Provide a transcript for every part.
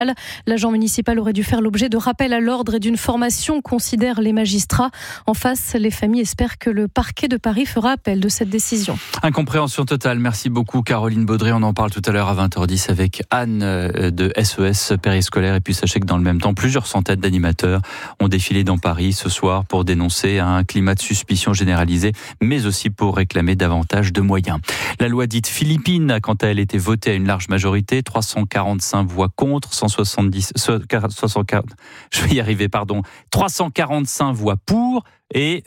L'agent municipal aurait dû faire l'objet de rappels à l'ordre et d'une formation, considèrent les magistrats. En face, les familles espèrent que le parquet de Paris fera appel de cette décision. Incompréhension totale. Merci beaucoup Caroline Baudry. On en parle tout à l'heure à 20h10 avec Anne de SES Périscolaire. Et puis sachez que dans le même temps, plusieurs centaines d'animateurs ont défilé dans Paris ce soir pour dénoncer un climat de suspicion généralisé, mais aussi pour réclamer davantage de moyens. La loi dite philippine a quant à elle été votée à une large majorité, 345 voix contre, 345 voix pour et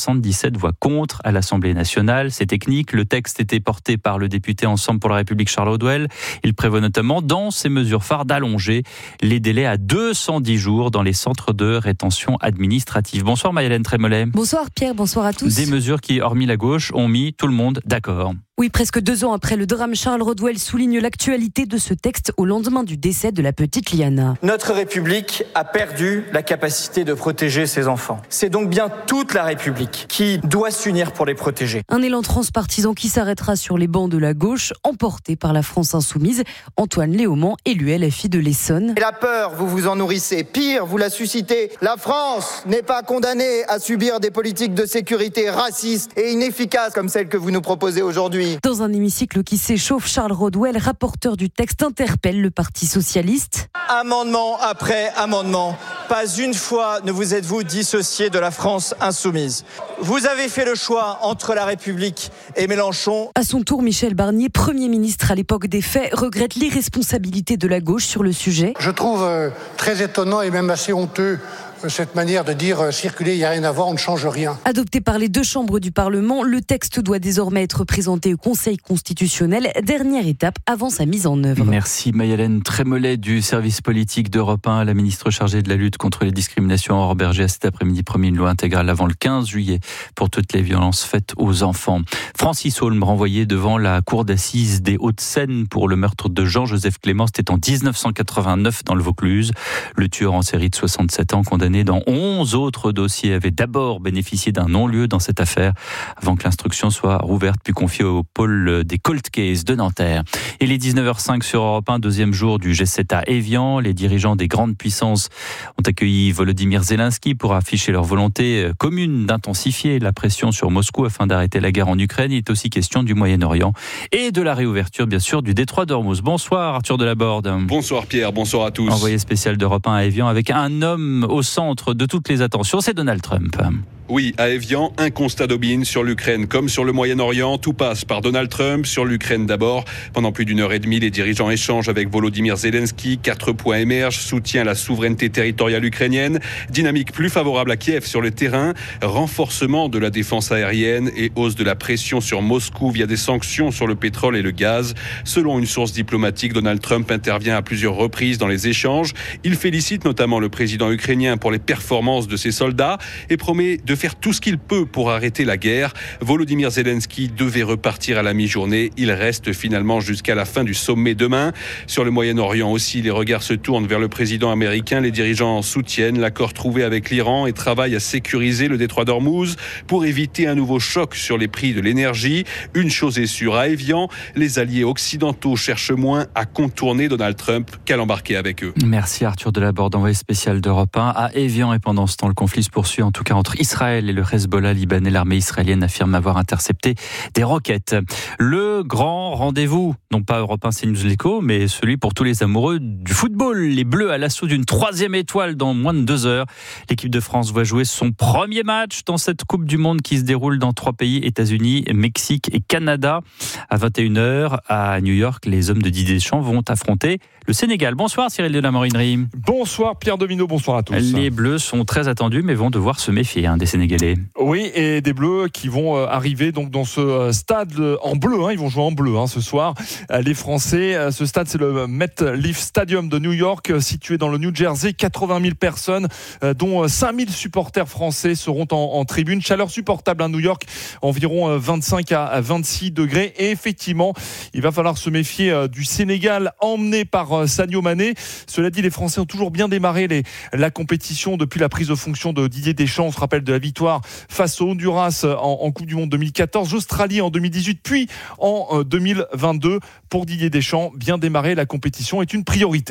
177 voix contre à l'Assemblée nationale. C'est technique. Le texte était porté par le député Ensemble pour la République Charles Rodwell. Il prévoit notamment, dans ses mesures phares, d'allonger les délais à 210 jours dans les centres de rétention administrative. Bonsoir Maïlène Trémollet. Bonsoir Pierre, bonsoir à tous. Des mesures qui, hormis la gauche, ont mis tout le monde d'accord. Oui, presque 2 ans après le drame, Charles Rodwell souligne l'actualité de ce texte au lendemain du décès de la petite Liana. Notre République a perdu la capacité de protéger ses enfants. C'est donc bien toute la République qui doit s'unir pour les protéger. Un élan transpartisan qui s'arrêtera sur les bancs de la gauche, emporté par la France insoumise. Antoine Léaumont, élu LFI de l'Essonne. Et la peur, vous vous en nourrissez. Pire, vous la suscitez. La France n'est pas condamnée à subir des politiques de sécurité racistes et inefficaces comme celles que vous nous proposez aujourd'hui. Dans un hémicycle qui s'échauffe, Charles Rodwell, rapporteur du texte, interpelle le Parti socialiste. Amendement après amendement, pas une fois ne vous êtes-vous dissocié de la France insoumise. Vous avez fait le choix entre la République et Mélenchon. À son tour, Michel Barnier, Premier ministre à l'époque des faits, regrette l'irresponsabilité de la gauche sur le sujet. Je trouve très étonnant et même assez honteux cette manière de dire circuler, il n'y a rien à voir, on ne change rien. Adopté par les 2 chambres du Parlement, le texte doit désormais être présenté au Conseil constitutionnel. Dernière étape avant sa mise en œuvre. Merci Maïlène Trémollet du service politique d'Europe 1. La ministre chargée de la lutte contre les discriminations Aurore Bergé a cet après-midi promis une loi intégrale avant le 15 juillet pour toutes les violences faites aux enfants. Francis Holm renvoyé devant la cour d'assises des Hauts-de-Seine pour le meurtre de Jean-Joseph Clément. C'était en 1989 dans le Vaucluse. Le tueur en série de 67 ans condamné dans 11 autres dossiers avait d'abord bénéficié d'un non-lieu dans cette affaire avant que l'instruction soit rouverte puis confiée au pôle des Cold Case de Nanterre. Et les 19h05 sur Europe 1, deuxième jour du G7 à Évian. Les dirigeants des grandes puissances ont accueilli Volodymyr Zelensky pour afficher leur volonté commune d'intensifier la pression sur Moscou afin d'arrêter la guerre en Ukraine. Il est aussi question du Moyen-Orient et de la réouverture, bien sûr, du détroit d'Ormuz. Bonsoir Arthur Delaborde. Bonsoir Pierre, bonsoir à tous. Envoyé spécial d'Europe 1 à Évian avec un homme au centre de toutes les attentions, c'est Donald Trump. Oui, à Évian, un constat d'Aubin sur l'Ukraine comme sur le Moyen-Orient. Tout passe par Donald Trump. Sur l'Ukraine d'abord. Pendant plus d'1 heure et demie, les dirigeants échangent avec Volodymyr Zelensky. 4 points émergent. Soutien à la souveraineté territoriale ukrainienne. Dynamique plus favorable à Kiev sur le terrain. Renforcement de la défense aérienne et hausse de la pression sur Moscou via des sanctions sur le pétrole et le gaz. Selon une source diplomatique, Donald Trump intervient à plusieurs reprises dans les échanges. Il félicite notamment le président ukrainien pour les performances de ses soldats et promet de faire tout ce qu'il peut pour arrêter la guerre. Volodymyr Zelensky devait repartir à la mi-journée. Il reste finalement jusqu'à la fin du sommet demain. Sur le Moyen-Orient aussi, les regards se tournent vers le président américain. Les dirigeants soutiennent l'accord trouvé avec l'Iran et travaillent à sécuriser le détroit d'Ormuz pour éviter un nouveau choc sur les prix de l'énergie. Une chose est sûre, à Évian, les alliés occidentaux cherchent moins à contourner Donald Trump qu'à l'embarquer avec eux. Merci Arthur Delaborde, envoyé spécial d'Europe 1 à Évian. Et pendant ce temps, le conflit se poursuit, en tout cas entre Israël et le Hezbollah libanais. L'armée israélienne affirme avoir intercepté des roquettes. Le grand rendez-vous, non pas Europe 1 CNews l'Écho, mais celui pour tous les amoureux du football. Les Bleus à l'assaut d'une 3e étoile dans moins de 2 heures. L'équipe de France va jouer son premier match dans cette Coupe du Monde qui se déroule dans 3 pays, États-Unis, Mexique et Canada. À 21h, à New York, les hommes de Didier Deschamps vont affronter le Sénégal. Bonsoir Cyril de la Morinerie. Bonsoir Pierre Domino, bonsoir à tous. Les Bleus sont très attendus mais vont devoir se méfier des Sénégalais. Oui, et des Bleus qui vont arriver donc dans ce stade en bleu, ils vont jouer en bleu ce soir. Les Français, ce stade c'est le MetLife Stadium de New York, situé dans le New Jersey. 80 000 personnes, dont 5 000 supporters français seront en tribune. Chaleur supportable à New York, environ 25 à 26 degrés. Et effectivement, il va falloir se méfier du Sénégal emmené par Sadio Mané. Cela dit, les Français ont toujours bien démarré la compétition depuis la prise de fonction de Didier Deschamps. On se rappelle de la victoire face au Honduras en Coupe du Monde 2014, Australie en 2018, puis en 2022. Pour Didier Deschamps, bien démarrer la compétition est une priorité.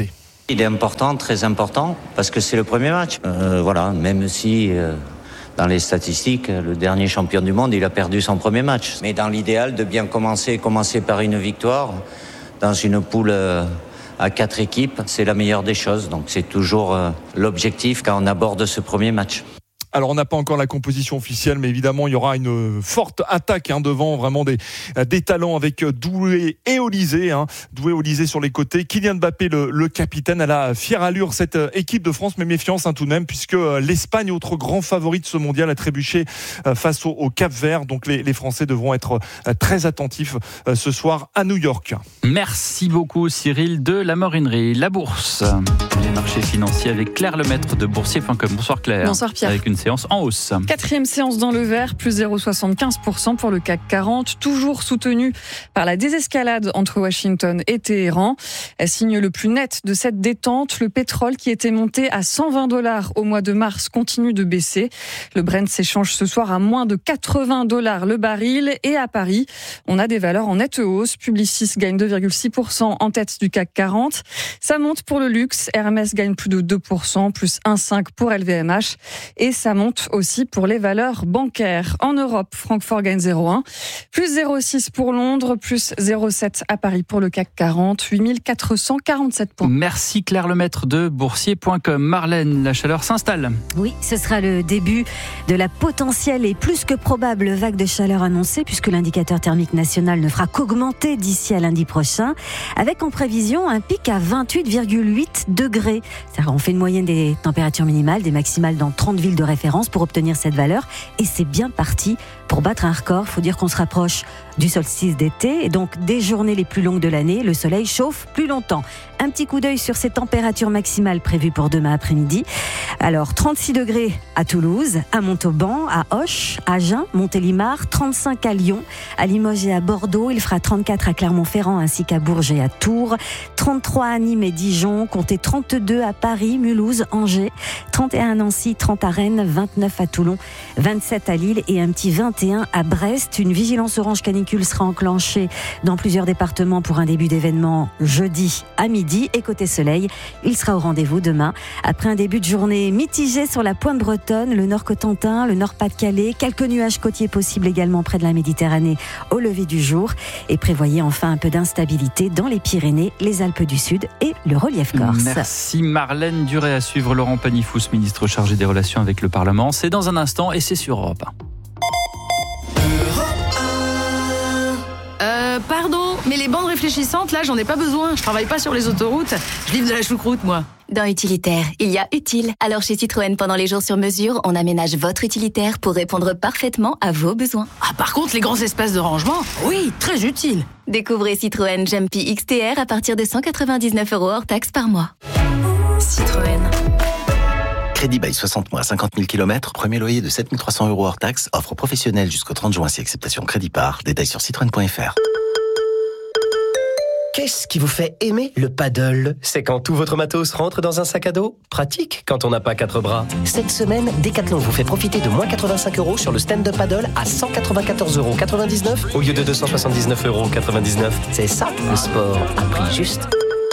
Il est important, très important, parce que c'est le premier match. Même si dans les statistiques, le dernier champion du monde, il a perdu son premier match. Mais dans l'idéal, de bien commencer par une victoire, dans une poule à 4 équipes, c'est la meilleure des choses. Donc c'est toujours l'objectif quand on aborde ce premier match. Alors on n'a pas encore la composition officielle, mais évidemment il y aura une forte attaque devant, vraiment des talents avec Doué et Olysée. Doué, Olysée sur les côtés. Kylian Mbappé, le capitaine, à la fière allure cette équipe de France, mais méfiance tout de même, puisque l'Espagne, autre grand favori de ce mondial, a trébuché face au Cap-Vert. Donc les Français devront être très attentifs ce soir à New York. Merci beaucoup Cyril de la Morinerie. La bourse, les marchés financiers avec Claire Lemaître de boursier.com. Bonsoir Claire. Bonsoir Pierre. Avec une séance en hausse. 4e séance dans le vert, plus 0,75% pour le CAC 40, toujours soutenu par la désescalade entre Washington et Téhéran. Signe le plus net de cette détente, le pétrole qui était monté à $120 au mois de mars continue de baisser. Le Brent s'échange ce soir à moins de $80 le baril, et à Paris, on a des valeurs en nette hausse. Publicis gagne 2,6% en tête du CAC 40. Ça monte pour le luxe, Hermès gagne plus de 2%, plus 1,5 pour LVMH, et ça monte aussi pour les valeurs bancaires. En Europe, Francfort gagne 0,1, plus 0,6 pour Londres, plus 0,7 à Paris pour le CAC 40, 8447 points. Merci Claire Lemaître de boursier.com. Marlène, la chaleur s'installe. Oui, ce sera le début de la potentielle et plus que probable vague de chaleur annoncée, puisque l'indicateur thermique national ne fera qu'augmenter d'ici à lundi prochain, avec en prévision un pic à 28,8 degrés. C'est-à-dire on fait une moyenne des températures minimales, des maximales dans 30 villes de référence pour obtenir cette valeur, et c'est bien parti pour battre un record. Faut dire qu'on se rapproche du solstice d'été et donc des journées les plus longues de l'année. Le soleil chauffe plus longtemps. Un petit coup d'œil sur ces températures maximales prévues pour demain après-midi. Alors 36 degrés à Toulouse, à Montauban, à Auch, à Agen, Montélimar, 35 à Lyon, à Limoges et à Bordeaux. Il fera 34 à Clermont-Ferrand ainsi qu'à Bourges et à Tours, 33 à Nîmes et Dijon, comptez 32 à Paris, Mulhouse, Angers, 31 à Nancy, 30 à Rennes, 29 à Toulon, 27 à Lille et un petit 21 à Brest. Une vigilance orange canicule sera enclenchée dans plusieurs départements pour un début d'événement jeudi à midi. Et côté soleil, il sera au rendez-vous demain. Après un début de journée mitigé sur la pointe bretonne, le nord Cotentin, le nord Pas-de-Calais, quelques nuages côtiers possibles également près de la Méditerranée au lever du jour. Et prévoyez enfin un peu d'instabilité dans les Pyrénées, les Alpes du Sud et le relief corse. Merci Marlène Duré. À suivre Laurent Pagny-Fous, ministre chargé des relations avec le Parlement. C'est dans un instant et c'est sur Europe 1. Pardon, mais les bandes réfléchissantes, là, j'en ai pas besoin. Je travaille pas sur les autoroutes. Je livre de la choucroute, moi. Dans Utilitaire, il y a utile. Alors chez Citroën, pendant les jours sur mesure, on aménage votre utilitaire pour répondre parfaitement à vos besoins. Ah, par contre, les grands espaces de rangement, oui, très utile. Découvrez Citroën Jumpy XTR à partir de 199 € hors taxe par mois. Citroën. Crédit bail 60 mois, 50 000 km, premier loyer de 7 300 € hors taxe, offre professionnelle jusqu'au 30 juin si acceptation crédit par. Détails sur citroën.fr. Qu'est-ce qui vous fait aimer le paddle ? C'est quand tout votre matos rentre dans un sac à dos ? Pratique quand on n'a pas 4 bras. Cette semaine, Decathlon vous fait profiter de moins 85 € sur le stand-up paddle à 194,99 € au lieu de 279,99 €. C'est ça, le sport à prix juste.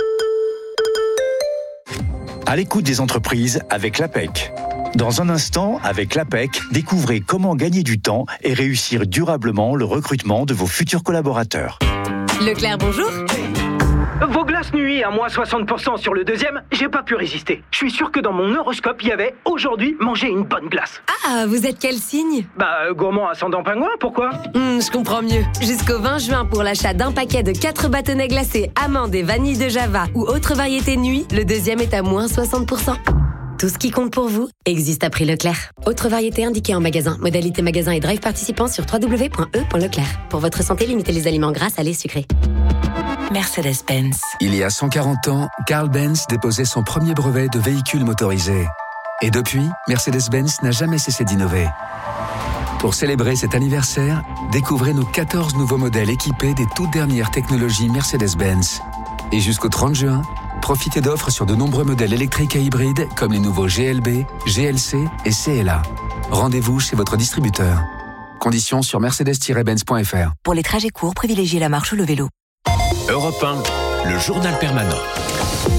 À l'écoute des entreprises avec l'APEC. Dans un instant, avec l'APEC, découvrez comment gagner du temps et réussir durablement le recrutement de vos futurs collaborateurs. Leclerc, bonjour. Vos glaces nuit à moins 60% sur le deuxième, j'ai pas pu résister. Je suis sûr que dans mon horoscope, il y avait « Aujourd'hui, manger une bonne glace ». Ah, vous êtes quel signe ? Gourmand ascendant pingouin, pourquoi ? Je comprends mieux. Jusqu'au 20 juin, pour l'achat d'un paquet de 4 bâtonnets glacés, amandes et vanille de Java ou autre variété nuit, le deuxième est à moins 60%. Tout ce qui compte pour vous existe à prix Leclerc. Autre variété indiquée en magasin. Modalité magasin et drive participant sur www.e.leclerc. Pour votre santé, limitez les aliments gras, salés, sucrés. Mercedes-Benz. Il y a 140 ans, Carl Benz déposait son premier brevet de véhicule motorisé. Et depuis, Mercedes-Benz n'a jamais cessé d'innover. Pour célébrer cet anniversaire, découvrez nos 14 nouveaux modèles équipés des toutes dernières technologies Mercedes-Benz. Et jusqu'au 30 juin, profitez d'offres sur de nombreux modèles électriques et hybrides comme les nouveaux GLB, GLC et CLA. Rendez-vous chez votre distributeur. Conditions sur mercedes-benz.fr. Pour les trajets courts, privilégiez la marche ou le vélo. Europe 1, le journal permanent.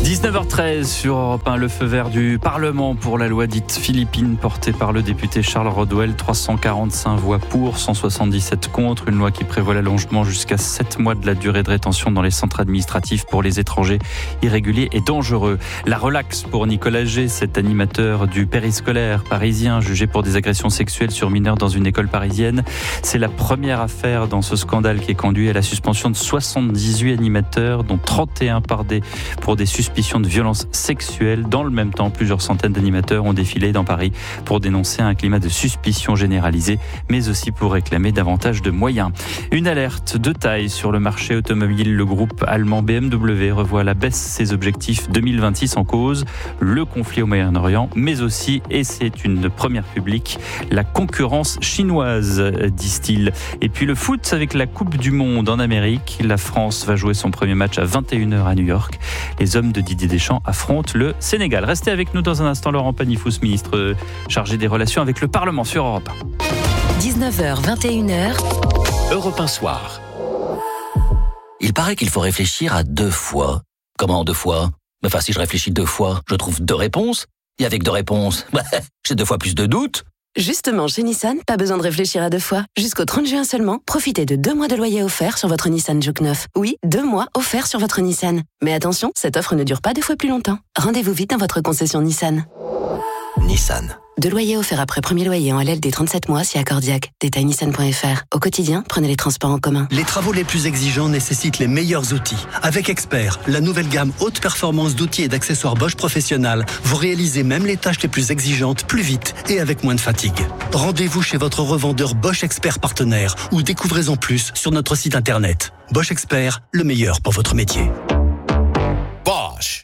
19h13 sur Europe 1, le feu vert du Parlement pour la loi dite Philippine portée par le député Charles Rodwell. 345 voix pour, 177 contre. Une loi qui prévoit l'allongement jusqu'à 7 mois de la durée de rétention dans les centres administratifs pour les étrangers irréguliers et dangereux. La relaxe pour Nicolas G, cet animateur du périscolaire parisien jugé pour des agressions sexuelles sur mineurs dans une école parisienne. C'est la première affaire dans ce scandale qui est conduit à la suspension de 78 animateurs, dont 31 pour des suspicions de violences sexuelles. Dans le même temps, plusieurs centaines d'animateurs ont défilé dans Paris pour dénoncer un climat de suspicion généralisée, mais aussi pour réclamer davantage de moyens. Une alerte de taille sur le marché automobile. Le groupe allemand BMW revoit à la baisse ses objectifs 2026 en cause le conflit au Moyen-Orient, mais aussi, et c'est une première publique, la concurrence chinoise, disent-ils. Et puis le foot avec la Coupe du Monde en Amérique. La France va jouer son premier match à 21h à New York. Les hommes de Didier Deschamps affrontent le Sénégal. Restez avec nous dans un instant, Laurent Pagny-Fous, ministre chargé des relations avec le Parlement sur Europe 1. 19h, 21h, Europe 1 soir. Il paraît qu'il faut réfléchir à 2 fois. Comment 2 fois ? Enfin, si je réfléchis 2 fois, je trouve 2 réponses. Et avec 2 réponses, j'ai 2 fois plus de doutes. Justement, chez Nissan, pas besoin de réfléchir à 2 fois. Jusqu'au 30 juin seulement, profitez de 2 mois de loyer offert sur votre Nissan Juke 9. Oui, 2 mois offerts sur votre Nissan. Mais attention, cette offre ne dure pas 2 fois plus longtemps. Rendez-vous vite dans votre concession Nissan. Nissan. 2 loyers offerts après premier loyer en LLD 37 mois si accordiaque. Détail nissan.fr. Au quotidien, prenez les transports en commun. Les travaux les plus exigeants nécessitent les meilleurs outils. Avec Expert, la nouvelle gamme haute performance d'outils et d'accessoires Bosch Professionnel, vous réalisez même les tâches les plus exigeantes plus vite et avec moins de fatigue. Rendez-vous chez votre revendeur Bosch Expert partenaire ou découvrez-en plus sur notre site internet. Bosch Expert, le meilleur pour votre métier. Bosch.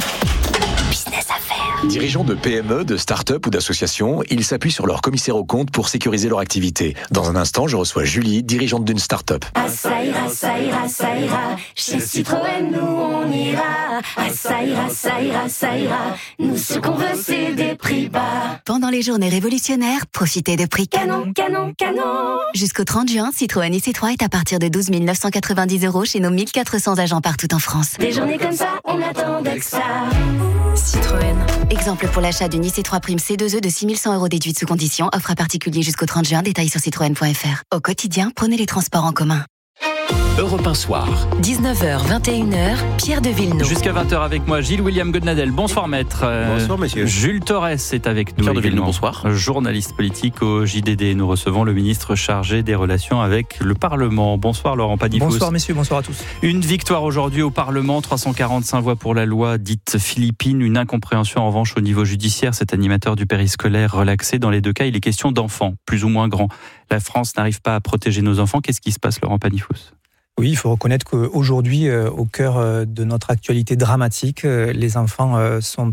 Dirigeants de PME, de start-up ou d'associations, ils s'appuient sur leur commissaire aux comptes pour sécuriser leur activité. Dans un instant, je reçois Julie, dirigeante d'une start-up. Ah, ça ira, ça ira, ça ira. Chez Citroën, nous on ira. Ah, ça ira, ça ira, ça ira. Nous ce qu'on veut, c'est des prix bas. Pendant les journées révolutionnaires, profitez de prix canon. Canon, canon. Jusqu'au 30 juin, Citroën IC3 est à partir de 12 990 € chez nos 1400 agents partout en France. Des journées comme ça, on attendait que ça. Citroën. Exemple pour l'achat d'une IC3 Prime C2E de 6 100 € déduite sous condition. Offre à particulier jusqu'au 30 juin. Détails sur citroën.fr. Au quotidien, prenez les transports en commun. Europe 1 soir. 19h, 21h, Pierre de Villeneuve. Jusqu'à 20h avec moi, Gilles-William Godnadel. Bonsoir maître. Bonsoir messieurs. Jules Torres est avec nous. Pierre de Villeneuve, bonsoir. Journaliste politique au JDD. Nous recevons le ministre chargé des relations avec le Parlement. Bonsoir Laurent Pagny-Fous. Bonsoir messieurs, bonsoir à tous. Une victoire aujourd'hui au Parlement, 345 voix pour la loi dite Philippine. Une incompréhension en revanche au niveau judiciaire. Cet animateur du périscolaire relaxé. Dans les 2 cas, il est question d'enfants, plus ou moins grands. La France n'arrive pas à protéger nos enfants. Qu'est-ce qui se passe, Laurent Pagny-Fous ? Oui, il faut reconnaître qu'aujourd'hui, au cœur de notre actualité dramatique, les enfants sont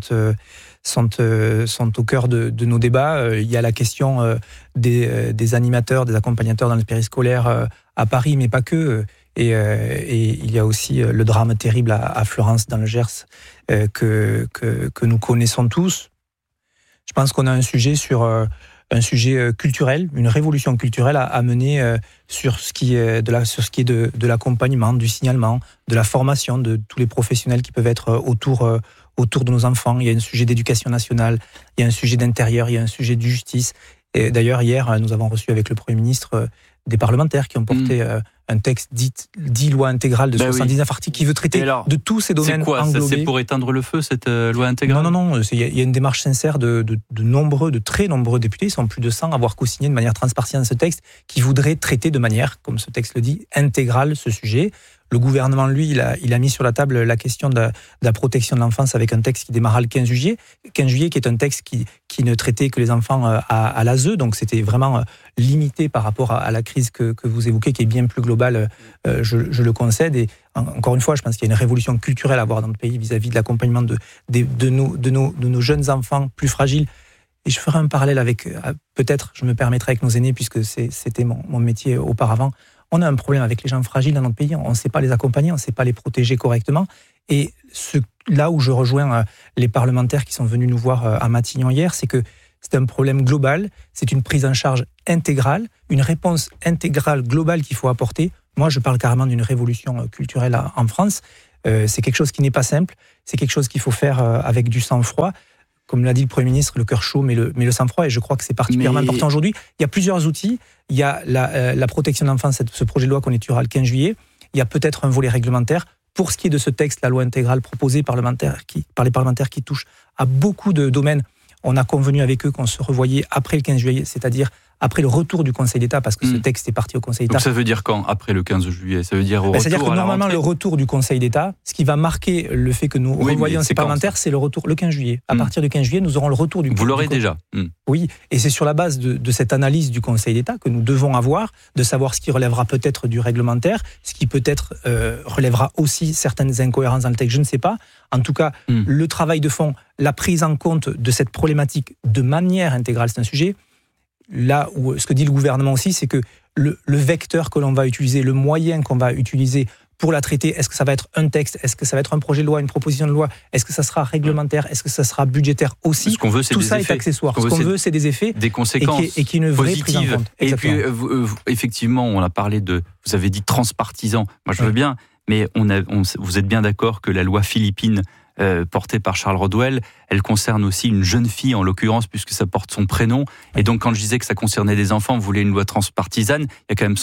au cœur de nos débats. Il y a la question des animateurs, des accompagnateurs dans le périscolaire à Paris, mais pas que. Et il y a aussi le drame terrible à Fleurance, dans le Gers, que nous connaissons tous. Je pense qu'on a un sujet un sujet culturel, une révolution culturelle à mener sur ce qui est de l'accompagnement, du signalement, de la formation de tous les professionnels qui peuvent être autour de nos enfants. Il y a un sujet d'éducation nationale, il y a un sujet d'intérieur, il y a un sujet de justice. Et d'ailleurs, hier, nous avons reçu avec le Premier ministre des parlementaires qui ont porté un texte dit loi intégrale de 79 articles qui veut traiter de tous ces domaines englobés. C'est pour éteindre le feu, cette loi intégrale ? Non, il y a une démarche sincère de très nombreux députés, ils sont plus de 100 à avoir co-signé de manière transpartisane ce texte, qui voudrait traiter de manière, comme ce texte le dit, intégrale ce sujet. Le gouvernement, lui, il a mis sur la table la question de la protection de l'enfance avec un texte qui démarra le 15 juillet, qui est un texte qui ne traitait que les enfants à l'ASE, donc c'était vraiment limité par rapport à la crise que vous évoquez, qui est bien plus globale, je le concède. Et encore une fois, je pense qu'il y a une révolution culturelle à avoir dans le pays vis-à-vis de l'accompagnement de nos jeunes enfants plus fragiles. Et je ferai un parallèle avec, peut-être, je me permettrai avec nos aînés, puisque c'était mon métier auparavant. On a un problème avec les gens fragiles dans notre pays, on ne sait pas les accompagner, on ne sait pas les protéger correctement. Et là où je rejoins les parlementaires qui sont venus nous voir à Matignon hier, c'est que c'est un problème global, c'est une prise en charge intégrale, une réponse intégrale globale qu'il faut apporter. Moi, je parle carrément d'une révolution culturelle en France. C'est quelque chose qui n'est pas simple, c'est quelque chose qu'il faut faire avec du sang-froid. Comme l'a dit le Premier ministre, le cœur chaud, mais le sang-froid, et je crois que c'est particulièrement important aujourd'hui. Il y a plusieurs outils. Il y a la protection de l'enfance, ce projet de loi qu'on étudiera le 15 juillet. Il y a peut-être un volet réglementaire. Pour ce qui est de ce texte, la loi intégrale proposée par les parlementaires qui touche à beaucoup de domaines, on a convenu avec eux qu'on se revoyait après le 15 juillet, c'est-à-dire après le retour du Conseil d'État, parce que ce texte est parti au Conseil d'État. Donc ça veut dire quand, après le 15 juillet? Ça veut dire au retour c'est-à-dire que à la normalement, rentrée. le retour du Conseil d'État, ce qui va marquer le fait que nous revoyons ces parlementaires, c'est le retour le 15 juillet. À partir du 15 juillet, nous aurons le retour du Conseil d'État. Vous l'aurez déjà. Oui, et c'est sur la base de cette analyse du Conseil d'État que nous devons avoir, de savoir ce qui relèvera peut-être du réglementaire, ce qui peut-être relèvera aussi certaines incohérences dans le texte, je ne sais pas. En tout cas, le travail de fond, la prise en compte de cette problématique de manière intégrale, c'est un sujet. Là où ce que dit le gouvernement aussi, c'est que le vecteur que l'on va utiliser, le moyen qu'on va utiliser pour la traiter, est-ce que ça va être un texte, est-ce que ça va être un projet de loi, une proposition de loi, est-ce que ça sera réglementaire, est-ce que ça sera budgétaire aussi? Ce qu'on veut, c'est tout des ça effets. est accessoire. Ce qu'on veut, c'est des effets, des conséquences et qui est une vraie prise en positives. compte. Et puis, effectivement, on a parlé vous avez dit transpartisan. Moi, je veux bien, mais vous êtes bien d'accord que la loi philippine portée par Charles Rodwell, elle concerne aussi une jeune fille en l'occurrence, puisque ça porte son prénom. Et donc quand je disais que ça concernait des enfants, vous voulez une loi transpartisane, il y a quand même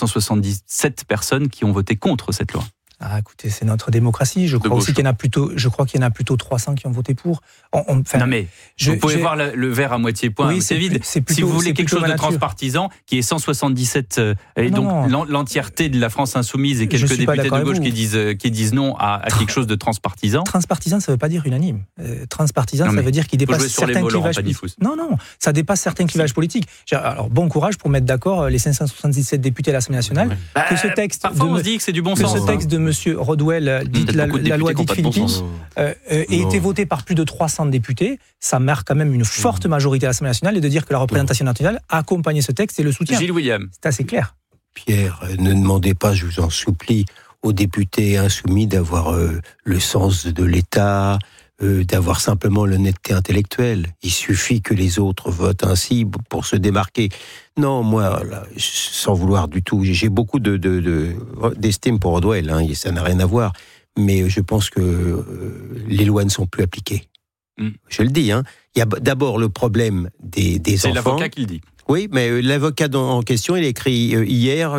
177 personnes qui ont voté contre cette loi. Ah, écoutez, c'est notre démocratie. Je crois qu'il y en a plutôt 300 qui ont voté pour. Non mais vous pouvez voir le verre à moitié plein, c'est vide. Si vous voulez quelque chose de transpartisan, qui est 177 et donc l'entièreté de la France insoumise et quelques députés de gauche qui disent non à quelque chose de transpartisan. Transpartisan, ça ne veut pas dire unanime. Transpartisan, ça veut dire qu'il dépasse certains clivages politiques. Non, ça dépasse certains clivages politiques. Alors bon courage pour mettre d'accord les 577 députés à l'Assemblée nationale. Que ce texte parfois on se dit que c'est du bon sens. Ce texte de Monsieur Rodwell, la loi dite Philippines, ait été votée par plus de 300 députés, ça marque quand même une forte majorité à l'Assemblée nationale, et de dire que la représentation nationale a accompagné ce texte et le soutient. Gilles William. C'est assez clair. Pierre, ne demandez pas, je vous en supplie, aux députés insoumis d'avoir le sens de l'État, d'avoir simplement l'honnêteté intellectuelle. Il suffit que les autres votent ainsi pour se démarquer. Non, moi, là, sans vouloir du tout, j'ai beaucoup d'estime pour Rodwell, ça n'a rien à voir, mais je pense que les lois ne sont plus appliquées. Je le dis, il y a d'abord le problème des enfants. C'est l'avocat qui le dit. Oui, mais l'avocat en question, il a écrit hier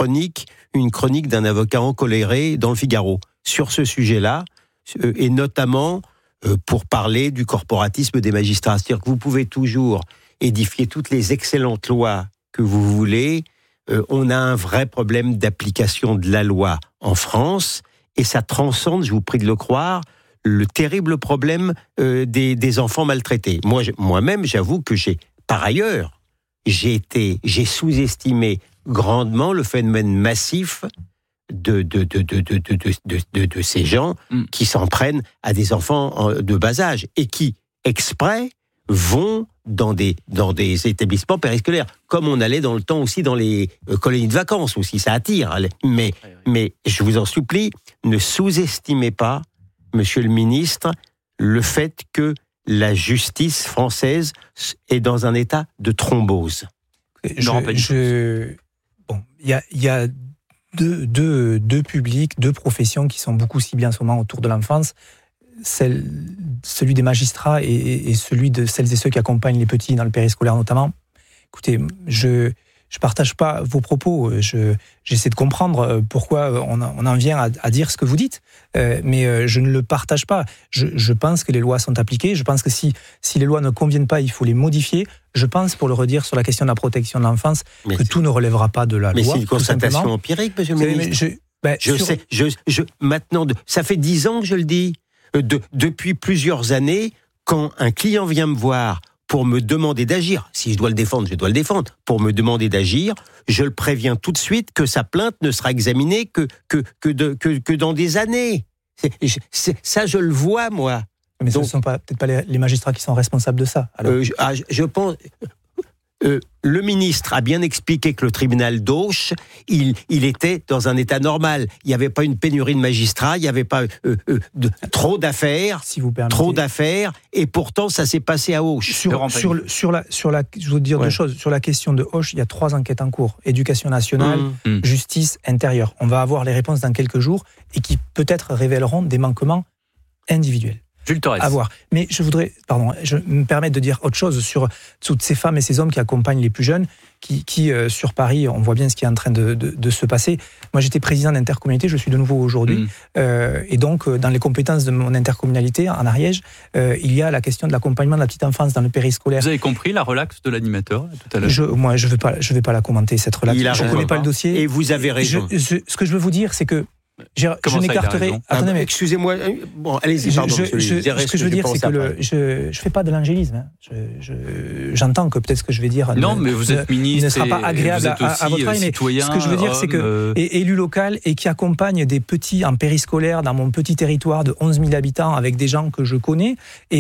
une chronique d'un avocat encoléré dans le Figaro sur ce sujet-là, et notamment pour parler du corporatisme des magistrats. C'est-à-dire que vous pouvez toujours édifier toutes les excellentes lois que vous voulez. On a un vrai problème d'application de la loi en France, et ça transcende, je vous prie de le croire, le terrible problème des enfants maltraités. Moi-même, j'avoue que par ailleurs, j'ai sous-estimé grandement le phénomène massif de ces gens qui s'en prennent à des enfants de bas âge et qui, exprès, vont dans des établissements périscolaires, comme on allait dans le temps aussi dans les colonies de vacances aussi, ça attire. Mais je vous en supplie, ne sous-estimez pas, Monsieur le Ministre, le fait que la justice française est dans un état de thrombose. Il y a deux publics, deux professions qui sont beaucoup ciblées en ce moment autour de l'enfance. Celui d'éet celui de celles et ceux qui accompagnent les petits dans le périscolaire notamment. Écoutez, je partage pas vos propos. J'essaie de comprendre pourquoi on en vient à dire ce que vous dites, mais je ne le partage pas. Je pense que les lois sont appliquées. Je pense que si les lois ne conviennent pas, il faut les modifier. Je pense, pour le redire, sur la question de la protection de l'enfance, que tout ne relèvera pas de la loi. Mais c'est une constatation empirique, Monsieur le Ministre. Maintenant, ça fait 10 ans que je le dis. Depuis plusieurs années, quand un client vient me voir pour me demander d'agir, si je dois le défendre, je dois le défendre, pour me demander d'agir, je le préviens tout de suite que sa plainte ne sera examinée que dans des années. Ça, je le vois, moi. Mais ce ne sont peut-être pas les magistrats qui sont responsables de ça. Alors. Je pense... le ministre a bien expliqué que le tribunal d'Auch, il était dans un état normal. Il n'y avait pas une pénurie de magistrats, il n'y avait pas trop d'affaires, si vous permettez. Trop d'affaires, et pourtant ça s'est passé à Auch. Je veux dire deux choses. Sur la question de Auch, il y a 3 enquêtes en cours. Éducation nationale, justice, intérieure. On va avoir les réponses dans quelques jours et qui peut-être révéleront des manquements individuels. Jules Torres. À voir. Mais je me permets de dire autre chose sur toutes ces femmes et ces hommes qui accompagnent les plus jeunes, qui sur Paris, on voit bien ce qui est en train de se passer. Moi, j'étais président d'intercommunalité, je suis de nouveau aujourd'hui. Et donc, dans les compétences de mon intercommunalité, en Ariège, il y a la question de l'accompagnement de la petite enfance dans le périscolaire. Vous avez compris la relaxe de l'animateur tout à l'heure? Moi, je vais pas la commenter, cette relaxe. Je ne connais pas le dossier. Et vous avez raison. Ce que je veux vous dire, c'est que je n'écarterai. Attendez, mais excusez-moi. Bon, allez-y. Pardon. Ce que je veux dire, c'est que je fais pas de l'angélisme. J'entends que peut-être ce que je vais dire. Non, mais vous êtes ministre. Ne sera pas agréable à votre oreille. Mais ce que je veux dire, c'est que élu local et qui accompagne des petits en périscolaire dans mon petit territoire de 11 000 habitants avec des gens que je connais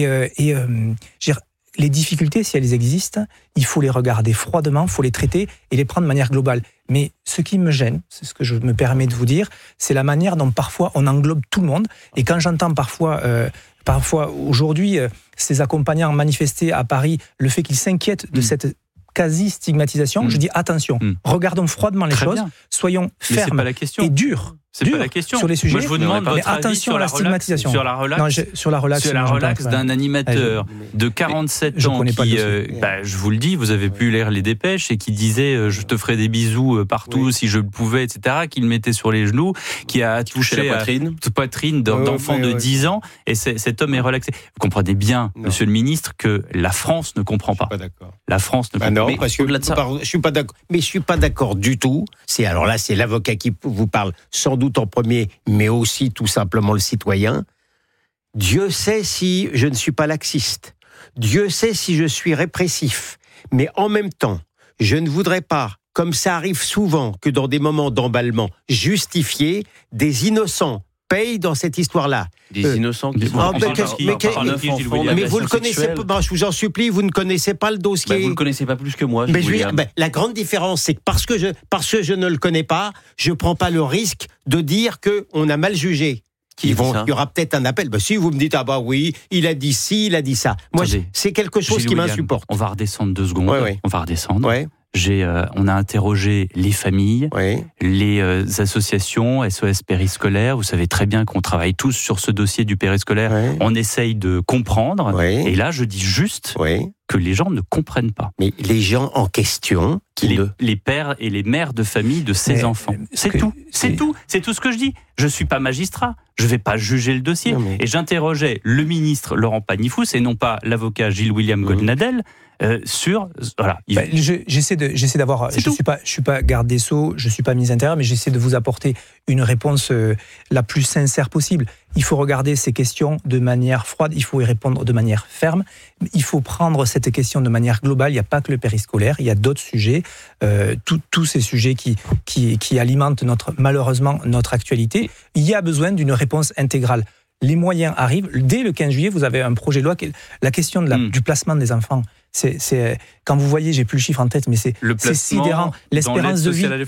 les difficultés, si elles existent, il faut les regarder froidement, il faut les traiter et les prendre de manière globale. Mais ce qui me gêne, c'est ce que je me permets de vous dire, c'est la manière dont parfois on englobe tout le monde. Et quand j'entends parfois aujourd'hui, ces accompagnants manifester à Paris le fait qu'ils s'inquiètent de cette quasi-stigmatisation, je dis attention, regardons froidement les choses, soyons fermes et durs. C'est pas la question. Sur les sujets. Moi, je vous demande votre avis attention à la stigmatisation. Sur la relaxe d'un animateur de 47 ans qui, je vous le dis, vous avez pu lire les dépêches et qui disait je te ferai des bisous partout si je le pouvais, etc. Qu'il mettait sur les genoux, qui a touché la poitrine d'enfant de 10 ans. Et cet homme est relaxé. Vous comprenez bien, Monsieur le Ministre, que la France ne comprend pas. La France ne comprend pas. Non, parce que je suis pas d'accord. Mais je suis pas d'accord du tout. C'est l'avocat qui vous parle sans doute en premier, mais aussi tout simplement le citoyen. Dieu sait si je ne suis pas laxiste. Dieu sait si je suis répressif. Mais en même temps, je ne voudrais pas, comme ça arrive souvent, que dans des moments d'emballement justifiés, des innocents payent dans cette histoire-là. Des innocents qui sont mais vous le connaissez pas, je vous en supplie, vous ne connaissez pas le dossier. Vous ne le connaissez pas plus que moi. La grande différence, c'est que parce que je ne le connais pas, je ne prends pas le risque de dire qu'on a mal jugé. Il y aura peut-être un appel. Si vous me dites, oui, il a dit ci, il a dit ça. Moi, c'est quelque chose qui m'insupporte. On va redescendre 2 secondes. On va redescendre. On a interrogé les familles, les associations, SOS périscolaire. Vous savez très bien qu'on travaille tous sur ce dossier du périscolaire. On essaye de comprendre. Et là, je dis juste que les gens ne comprennent pas. Mais les gens en question... Les pères et les mères de famille de ces enfants. C'est tout ce que je dis. Je ne suis pas magistrat, je ne vais pas juger le dossier. Et j'interrogeais le ministre Laurent Pagny-Fous et non pas l'avocat Gilles-William Goldnadel sur... Voilà. J'essaie d'avoir... Je ne suis pas garde des Sceaux, je ne suis pas ministre intérieur, mais j'essaie de vous apporter une réponse la plus sincère possible. Il faut regarder ces questions de manière froide, il faut y répondre de manière ferme. Il faut prendre cette question de manière globale. Il n'y a pas que le périscolaire, il y a d'autres sujets. Tous ces sujets qui alimentent malheureusement notre actualité. Il y a besoin d'une réponse intégrale. Les moyens arrivent. Dès le 15 juillet, vous avez un projet de loi, la question du placement des enfants. Quand vous voyez, j'ai plus le chiffre en tête, mais c'est sidérant. L'espérance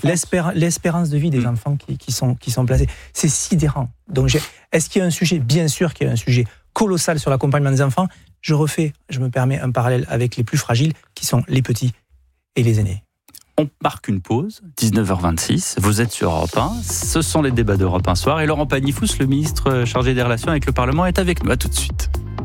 de vie des enfants qui sont placés, c'est sidérant. Donc, est-ce qu'il y a un sujet? Bien sûr qu'il y a un sujet colossal sur l'accompagnement des enfants. Je me permets un parallèle avec les plus fragiles, qui sont les petits et les aînés. On marque une pause, 19h26, vous êtes sur Europe 1, ce sont les débats d'Europe 1 soir, et Laurent Pagny-Fous, le ministre chargé des relations avec le Parlement, est avec nous. À tout de suite.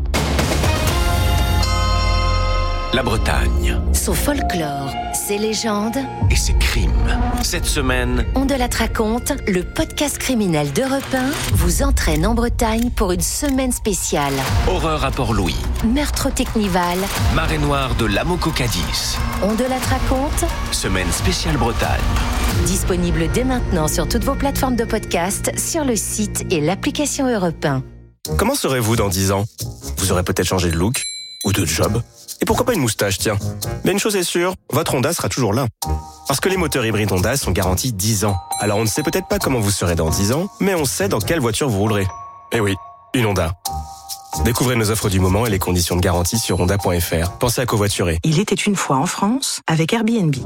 La Bretagne. Son folklore, ses légendes et ses crimes. Cette semaine, On de la raconte, le podcast criminel d'Europe 1 vous entraîne en Bretagne pour une semaine spéciale. horreur à Port-Louis, Meurtre au Technival, marée noire de l'Amoco-Cadiz. On de la raconte, Semaine spéciale Bretagne. disponible dès maintenant sur toutes vos plateformes de podcast, sur le site et l'application Europe 1. Comment serez-vous dans 10 ans? Vous aurez peut-être changé de look ou de job. Et pourquoi pas une moustache, tiens. Mais une chose est sûre, votre Honda sera toujours là. Parce que les moteurs hybrides Honda sont garantis 10 ans. Alors on ne sait peut-être pas comment vous serez dans 10 ans, mais on sait dans quelle voiture vous roulerez. Eh oui, une Honda. Découvrez nos offres du moment et les conditions de garantie sur honda.fr. Pensez à covoiturer. Il était une fois en France avec Airbnb.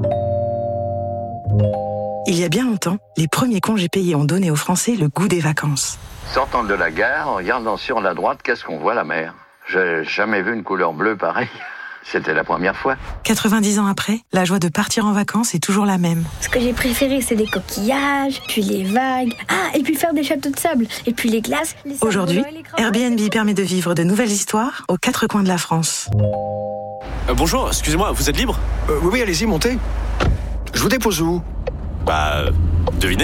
Il y a bien longtemps, les premiers congés payés ont donné aux Français le goût des vacances. Sortant de la gare, en regardant sur la droite, qu'est-ce qu'on voit? La mer. J'ai jamais vu une couleur bleue pareille. C'était la première fois. 90 ans après, la joie de partir en vacances est toujours la même. Ce que j'ai préféré, c'est les coquillages, puis les vagues. Ah, et puis faire des châteaux de sable, et puis les glaces. Aujourd'hui, Airbnb permet de vivre de nouvelles histoires aux quatre coins de la France. Bonjour, excusez-moi, vous êtes libre? Oui, allez-y, montez. Je vous dépose où? Devinez.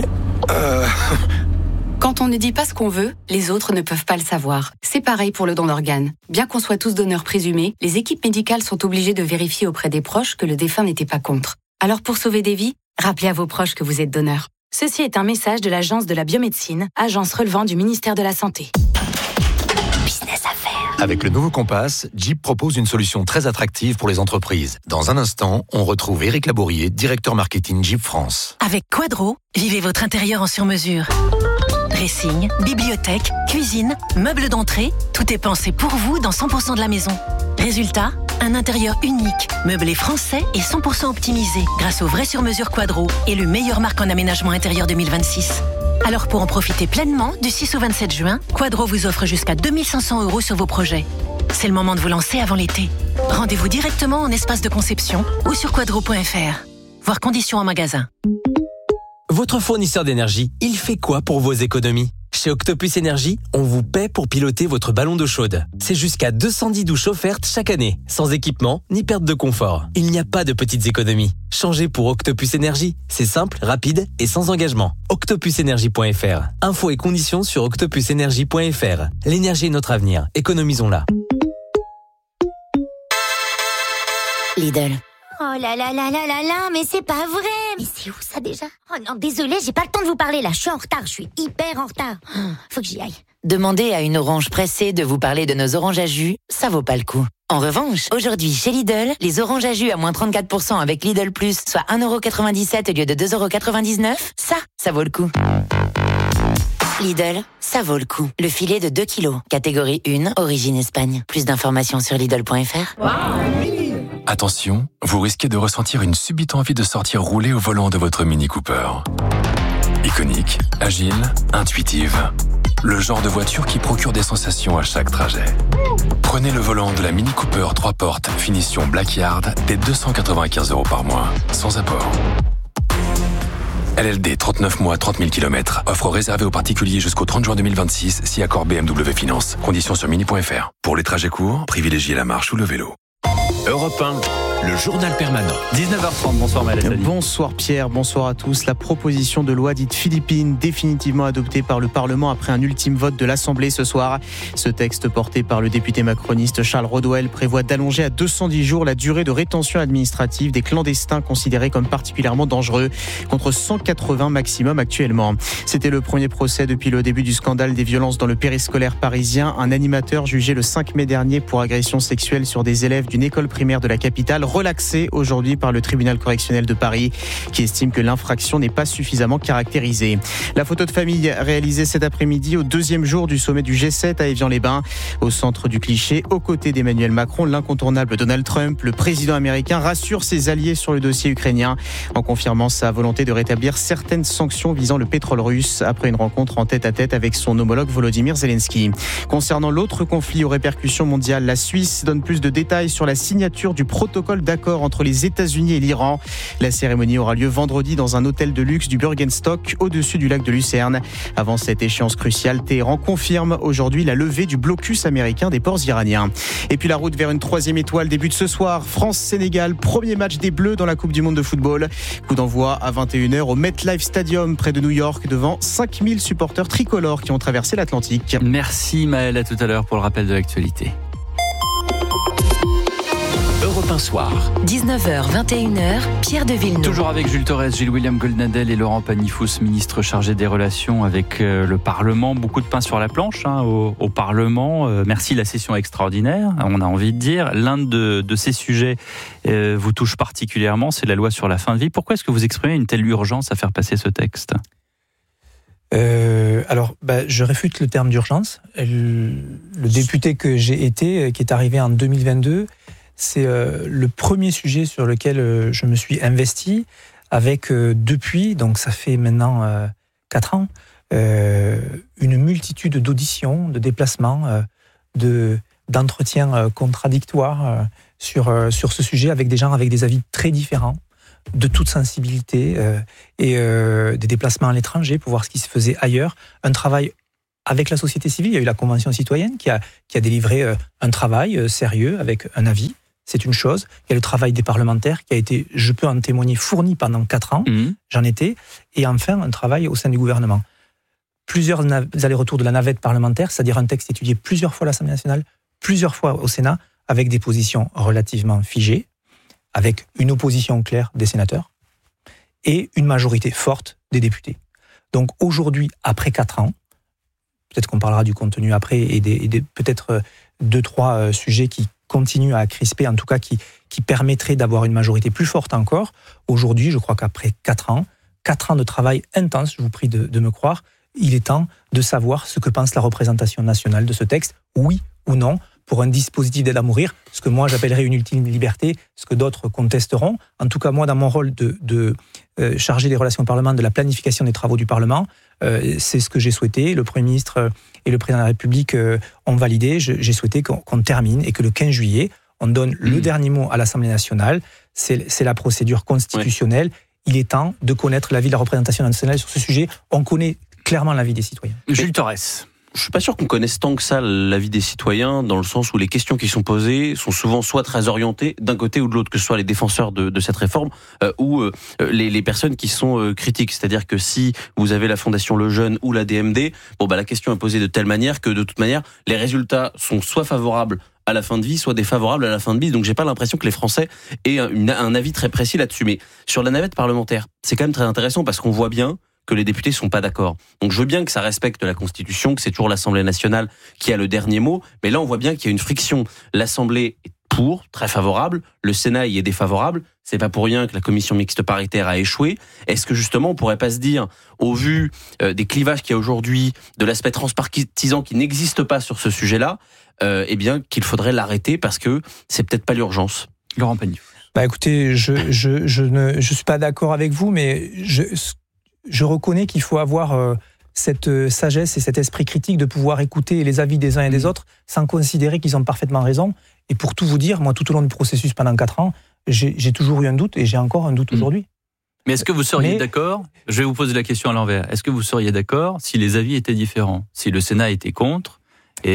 Quand on ne dit pas ce qu'on veut, les autres ne peuvent pas le savoir. C'est pareil pour le don d'organes. Bien qu'on soit tous donneurs présumés, les équipes médicales sont obligées de vérifier auprès des proches que le défunt n'était pas contre. Alors pour sauver des vies, rappelez à vos proches que vous êtes donneur. Ceci est un message de l'Agence de la biomédecine, agence relevant du ministère de la Santé. Business à faire. Avec le nouveau Compass, Jeep propose une solution très attractive pour les entreprises. Dans un instant, on retrouve Éric Labourier, directeur marketing Jeep France. Avec Quadro, vivez votre intérieur en sur-mesure. Dressing, bibliothèque, cuisine, meubles d'entrée, tout est pensé pour vous dans 100% de la maison. Résultat, un intérieur unique, meublé français et 100% optimisé grâce au vrai sur-mesure Quadro et le meilleur marque en aménagement intérieur 2026. Alors pour en profiter pleinement, du 6 au 27 juin, Quadro vous offre jusqu'à 2500 € sur vos projets. C'est le moment de vous lancer avant l'été. Rendez-vous directement en espace de conception ou sur quadro.fr. Voir conditions en magasin. Votre fournisseur d'énergie, il fait quoi pour vos économies? Chez Octopus Énergie, on vous paie pour piloter votre ballon d'eau chaude. C'est jusqu'à 210 douches offertes chaque année, sans équipement ni perte de confort. Il n'y a pas de petites économies. Changez pour Octopus Énergie. C'est simple, rapide et sans engagement. octopusenergie.fr. Infos et conditions sur octopusenergie.fr. L'énergie est notre avenir. Économisons-la. Lidl. Oh là là là là là là, mais c'est pas vrai. Mais c'est où ça déjà? Oh non, désolé, j'ai pas le temps de vous parler là, je suis en retard, je suis hyper en retard. Faut que j'y aille. Demandez à une orange pressée de vous parler de nos oranges à jus, ça vaut pas le coup. En revanche, aujourd'hui chez Lidl, les oranges à jus à moins 34% avec Lidl+, soit 1,97€ au lieu de 2,99€, ça vaut le coup. Lidl, ça vaut le coup. Le filet de 2 kilos, catégorie 1, origine Espagne. Plus d'informations sur Lidl.fr. Attention, vous risquez de ressentir une subite envie de sortir rouler au volant de votre Mini Cooper. Iconique, agile, intuitive. Le genre de voiture qui procure des sensations à chaque trajet. Prenez le volant de la Mini Cooper 3 portes, finition Blackyard, dès 295 € par mois, sans apport. LLD 39 mois, 30 000 km. Offre réservée aux particuliers jusqu'au 30 juin 2026, si accord BMW Finance. Conditions sur mini.fr. Pour les trajets courts, privilégiez la marche ou le vélo. Europe 1, le journal permanent. 19h30, bonsoir Maëlle. Bonsoir Pierre, bonsoir à tous. La proposition de loi dite Philippines, définitivement adoptée par le Parlement après un ultime vote de l'Assemblée ce soir. Ce texte porté par le député macroniste Charles Rodwell prévoit d'allonger à 210 jours la durée de rétention administrative des clandestins considérés comme particulièrement dangereux, contre 180 maximum actuellement. C'était le premier procès depuis le début du scandale des violences dans le périscolaire parisien. Un animateur jugé le 5 mai dernier pour agression sexuelle sur des élèves d'une école primaire de la capitale, relaxé aujourd'hui par le tribunal correctionnel de Paris, qui estime que l'infraction n'est pas suffisamment caractérisée. La photo de famille réalisée cet après-midi au deuxième jour du sommet du G7 à Évian-les-Bains. Au centre du cliché, aux côtés d'Emmanuel Macron, l'incontournable Donald Trump, le président américain rassure ses alliés sur le dossier ukrainien en confirmant sa volonté de rétablir certaines sanctions visant le pétrole russe après une rencontre en tête-à-tête avec son homologue Volodymyr Zelensky. Concernant l'autre conflit aux répercussions mondiales, la Suisse donne plus de détails sur la signature du protocole d'accord entre les États-Unis et l'Iran. La cérémonie aura lieu vendredi dans un hôtel de luxe du Bürgenstock au-dessus du lac de Lucerne. Avant cette échéance cruciale, Téhéran confirme aujourd'hui la levée du blocus américain des ports iraniens. Et puis la route vers une troisième étoile débute ce soir. France-Sénégal, premier match des Bleus dans la Coupe du Monde de football. Coup d'envoi à 21h au MetLife Stadium près de New York devant 5000 supporters tricolores qui ont traversé l'Atlantique. Merci Maëlle, à tout à l'heure pour le rappel de l'actualité. Europe 1 soir. 19h, 21h, Pierre de Villeneuve. Toujours avec Jules Torres, Gilles-William Goldnadel et Laurent Pagny-Fous, ministre chargé des relations avec le Parlement. Beaucoup de pain sur la planche au Parlement. Merci, la session extraordinaire, on a envie de dire. L'un de ces sujets vous touche particulièrement, c'est la loi sur la fin de vie. Pourquoi est-ce que vous exprimez une telle urgence à faire passer ce texte ? Je réfute le terme d'urgence. Le député que j'ai été, qui est arrivé en 2022, c'est le premier sujet sur lequel je me suis investi, avec depuis, donc ça fait maintenant 4 ans, une multitude d'auditions, de déplacements, d'entretiens contradictoires sur ce sujet, avec des gens avec des avis très différents, de toute sensibilité, et des déplacements à l'étranger pour voir ce qui se faisait ailleurs. Un travail avec la société civile. Il y a eu la Convention citoyenne qui a délivré un travail sérieux avec un avis. C'est une chose. Il y a le travail des parlementaires qui a été, je peux en témoigner, fourni pendant 4 ans. J'en étais. Et enfin, un travail au sein du gouvernement. Plusieurs allers-retours de la navette parlementaire, c'est-à-dire un texte étudié plusieurs fois à l'Assemblée nationale, plusieurs fois au Sénat, avec des positions relativement figées, avec une opposition claire des sénateurs et une majorité forte des députés. Donc aujourd'hui, après 4 ans, peut-être qu'on parlera du contenu après et peut-être 2-3 sujets qui continuent à crisper, en tout cas qui permettraient d'avoir une majorité plus forte encore. Aujourd'hui, je crois qu'après 4 ans de travail intense, je vous prie de me croire, il est temps de savoir ce que pense la représentation nationale de ce texte, oui ou non, pour un dispositif d'aide à mourir, ce que moi j'appellerais une ultime liberté, ce que d'autres contesteront. En tout cas, moi, dans mon rôle de chargé des relations au Parlement, de la planification des travaux du Parlement, c'est ce que j'ai souhaité. Le Premier ministre et le Président de la République ont validé. J'ai souhaité qu'on termine et que le 15 juillet, on donne le dernier mot à l'Assemblée nationale. C'est la procédure constitutionnelle. Oui. Il est temps de connaître l'avis de la représentation nationale sur ce sujet. On connaît clairement l'avis des citoyens. Jules Torres. Je suis pas sûr qu'on connaisse tant que ça l'avis des citoyens, dans le sens où les questions qui sont posées sont souvent soit très orientées d'un côté ou de l'autre, que ce soit les défenseurs de cette réforme ou les personnes qui sont critiques. C'est-à-dire que si vous avez la Fondation Le Jeune ou la DMD, la question est posée de telle manière que de toute manière les résultats sont soit favorables à la fin de vie, soit défavorables à la fin de vie. Donc j'ai pas l'impression que les Français aient un avis très précis là-dessus. Mais sur la navette parlementaire, c'est quand même très intéressant parce qu'on voit bien que les députés sont pas d'accord. Donc je veux bien que ça respecte la Constitution, que c'est toujours l'Assemblée nationale qui a le dernier mot, mais là on voit bien qu'il y a une friction. L'Assemblée est pour, très favorable, le Sénat y est défavorable, c'est pas pour rien que la commission mixte paritaire a échoué. Est-ce que justement on pourrait pas se dire, au vu des clivages qu'il y a aujourd'hui, de l'aspect transpartisan qui n'existe pas sur ce sujet-là, qu'il faudrait l'arrêter parce que c'est peut-être pas l'urgence. Laurent Pagny. Écoutez, je suis pas d'accord avec vous, mais je reconnais qu'il faut avoir cette sagesse et cet esprit critique de pouvoir écouter les avis des uns et des autres sans considérer qu'ils ont parfaitement raison. Et pour tout vous dire, moi, tout au long du processus pendant 4 ans, j'ai toujours eu un doute et j'ai encore un doute aujourd'hui. Mais est-ce que vous seriez d'accord ? Je vais vous poser la question à l'envers. Est-ce que vous seriez d'accord si les avis étaient différents ? Si le Sénat était contre ou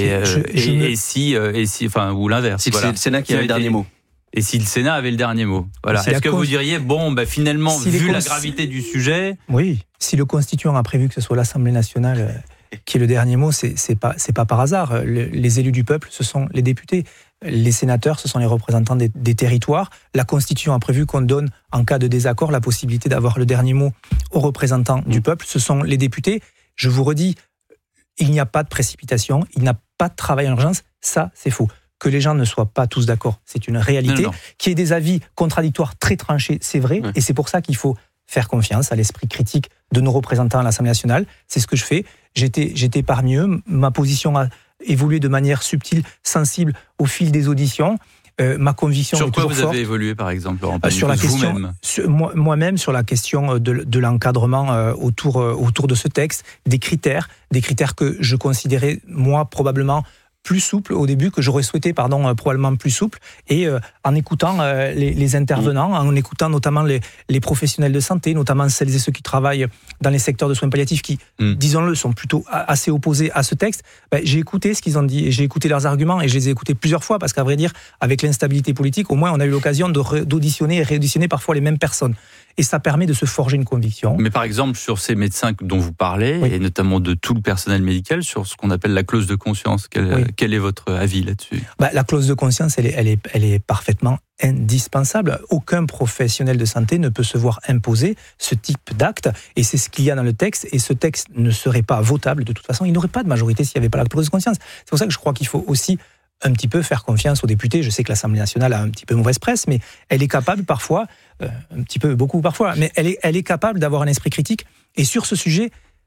l'inverse. Si c'est le Sénat qui avait le dernier mot. Et si le Sénat avait le dernier mot, voilà. Est-ce que vous diriez finalement, vu la gravité du sujet, oui, si le Constituant a prévu que ce soit l'Assemblée nationale qui ait le dernier mot, c'est pas par hasard. Les élus du peuple, ce sont les députés. Les sénateurs, ce sont les représentants des territoires. La Constitution a prévu qu'on donne, en cas de désaccord, la possibilité d'avoir le dernier mot aux représentants du peuple. Ce sont les députés. Je vous redis, il n'y a pas de précipitation, il n'y a pas de travail en urgence. Ça, c'est faux. Que les gens ne soient pas tous d'accord, c'est une réalité. Non. Qu'il y ait des avis contradictoires très tranchés, c'est vrai. Et c'est pour ça qu'il faut faire confiance à l'esprit critique de nos représentants à l'Assemblée nationale. C'est ce que je fais. J'étais parmi eux. Ma position a évolué de manière subtile, sensible au fil des auditions. Ma conviction sur est quoi toujours vous forte. avez évolué, par exemple, sur la question, moi-même, sur la question de l'encadrement autour de ce texte, des critères que je considérais, moi, probablement plus souple au début, que j'aurais souhaité, probablement plus souple, et en écoutant les intervenants, en écoutant notamment les professionnels de santé, notamment celles et ceux qui travaillent dans les secteurs de soins palliatifs qui, disons-le, sont plutôt assez opposés à ce texte, j'ai écouté ce qu'ils ont dit, j'ai écouté leurs arguments, et je les ai écoutés plusieurs fois, parce qu'à vrai dire, avec l'instabilité politique, au moins on a eu l'occasion d'auditionner et réauditionner parfois les mêmes personnes. Et ça permet de se forger une conviction. Mais par exemple, sur ces médecins dont vous parlez, et notamment de tout le personnel médical, sur ce qu'on appelle la clause de conscience, quel est votre avis là-dessus ? La clause de conscience, elle est parfaitement indispensable. Aucun professionnel de santé ne peut se voir imposer ce type d'acte, et c'est ce qu'il y a dans le texte, et ce texte ne serait pas votable de toute façon. Il n'aurait pas de majorité s'il n'y avait pas la clause de conscience. C'est pour ça que je crois qu'il faut aussi un petit peu faire confiance aux députés. Je sais que l'Assemblée nationale a un petit peu mauvaise presse, mais elle est capable parfois, beaucoup parfois, mais elle est capable d'avoir un esprit critique. Et sur ce sujet,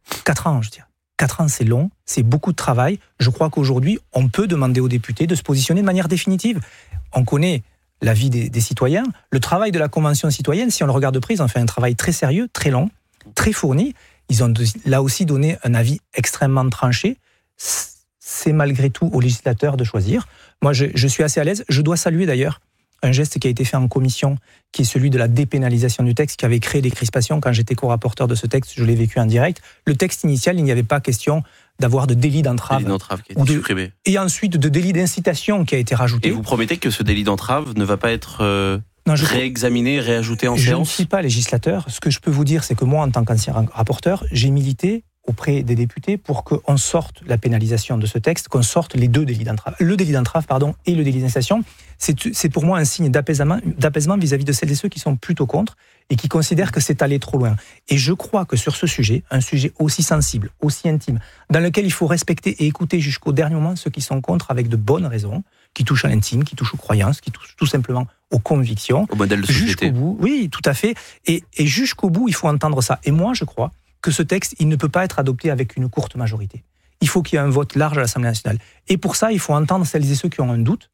4 ans, je dirais. 4 ans, c'est long, c'est beaucoup de travail. Je crois qu'aujourd'hui, on peut demander aux députés de se positionner de manière définitive. On connaît l'avis des citoyens. Le travail de la Convention citoyenne, si on le regarde de près, ils ont fait un travail très sérieux, très long, très fourni. Ils ont là aussi donné un avis extrêmement tranché. C'est malgré tout aux législateurs de choisir. Moi, je suis assez à l'aise. Je dois saluer d'ailleurs un geste qui a été fait en commission, qui est celui de la dépénalisation du texte, qui avait créé des crispations. Quand j'étais co-rapporteur de ce texte, je l'ai vécu en direct. Le texte initial, il n'y avait pas question d'avoir de délit d'entrave. Délit d'entrave qui a été supprimé. Et ensuite de délit d'incitation qui a été rajouté. Et vous promettez que ce délit d'entrave ne va pas être réexaminé, réajouté en séance ? Je ne suis pas législateur. Ce que je peux vous dire, c'est que moi, en tant qu'ancien rapporteur, j'ai milité auprès des députés pour qu'on sorte la pénalisation de ce texte, qu'on sorte les deux délits d'entrave. Le délit d'entrave, et le délit d'incitation. C'est pour moi un signe d'apaisement vis-à-vis de celles et ceux qui sont plutôt contre et qui considèrent que c'est aller trop loin. Et je crois que sur ce sujet, un sujet aussi sensible, aussi intime, dans lequel il faut respecter et écouter jusqu'au dernier moment ceux qui sont contre avec de bonnes raisons, qui touchent à l'intime, qui touchent aux croyances, qui touchent tout simplement aux convictions. Au modèle de société. Jusqu'au bout, oui, tout à fait. Et jusqu'au bout, il faut entendre ça. Et moi, je crois que ce texte, il ne peut pas être adopté avec une courte majorité. Il faut qu'il y ait un vote large à l'Assemblée nationale. Et pour ça, il faut entendre celles et ceux qui ont un doute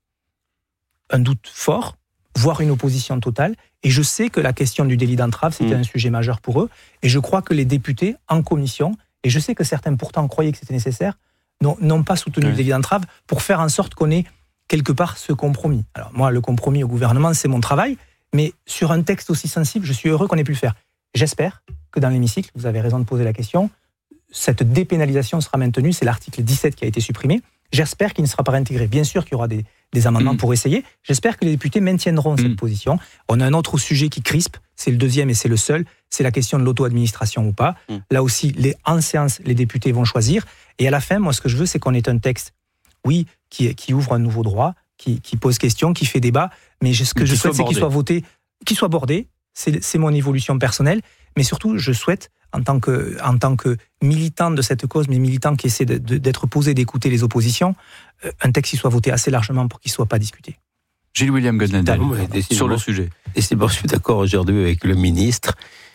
fort, voire une opposition totale. Et je sais que la question du délit d'entrave, c'était un sujet majeur pour eux. Et je crois que les députés, en commission, et je sais que certains pourtant croyaient que c'était nécessaire, n'ont pas soutenu le délit d'entrave pour faire en sorte qu'on ait quelque part ce compromis. Alors moi, le compromis au gouvernement, c'est mon travail, mais sur un texte aussi sensible, je suis heureux qu'on ait pu le faire. J'espère que dans l'hémicycle, vous avez raison de poser la question, cette dépénalisation sera maintenue, c'est l'article 17 qui a été supprimé. J'espère qu'il ne sera pas réintégré. Bien sûr qu'il y aura des amendements pour essayer. J'espère que les députés maintiendront cette position. On a un autre sujet qui crispe, c'est le deuxième et c'est le seul, c'est la question de l'auto-administration ou pas. Là aussi, en séance, les députés vont choisir. Et à la fin, moi, ce que je veux, c'est qu'on ait un texte, oui, qui ouvre un nouveau droit, qui pose question, qui fait débat, mais ce que je souhaite, c'est qu'il soit voté, qu'il soit bordé. C'est mon évolution personnelle. Mais surtout, je souhaite, en tant que militant de cette cause, mais militant qui essaie d'être posé, d'écouter les oppositions, un texte qui soit voté assez largement pour qu'il ne soit pas discuté. Gilles-William Goldnadel, sur le sujet. Et c'est bon, je suis d'accord aujourd'hui avec le ministre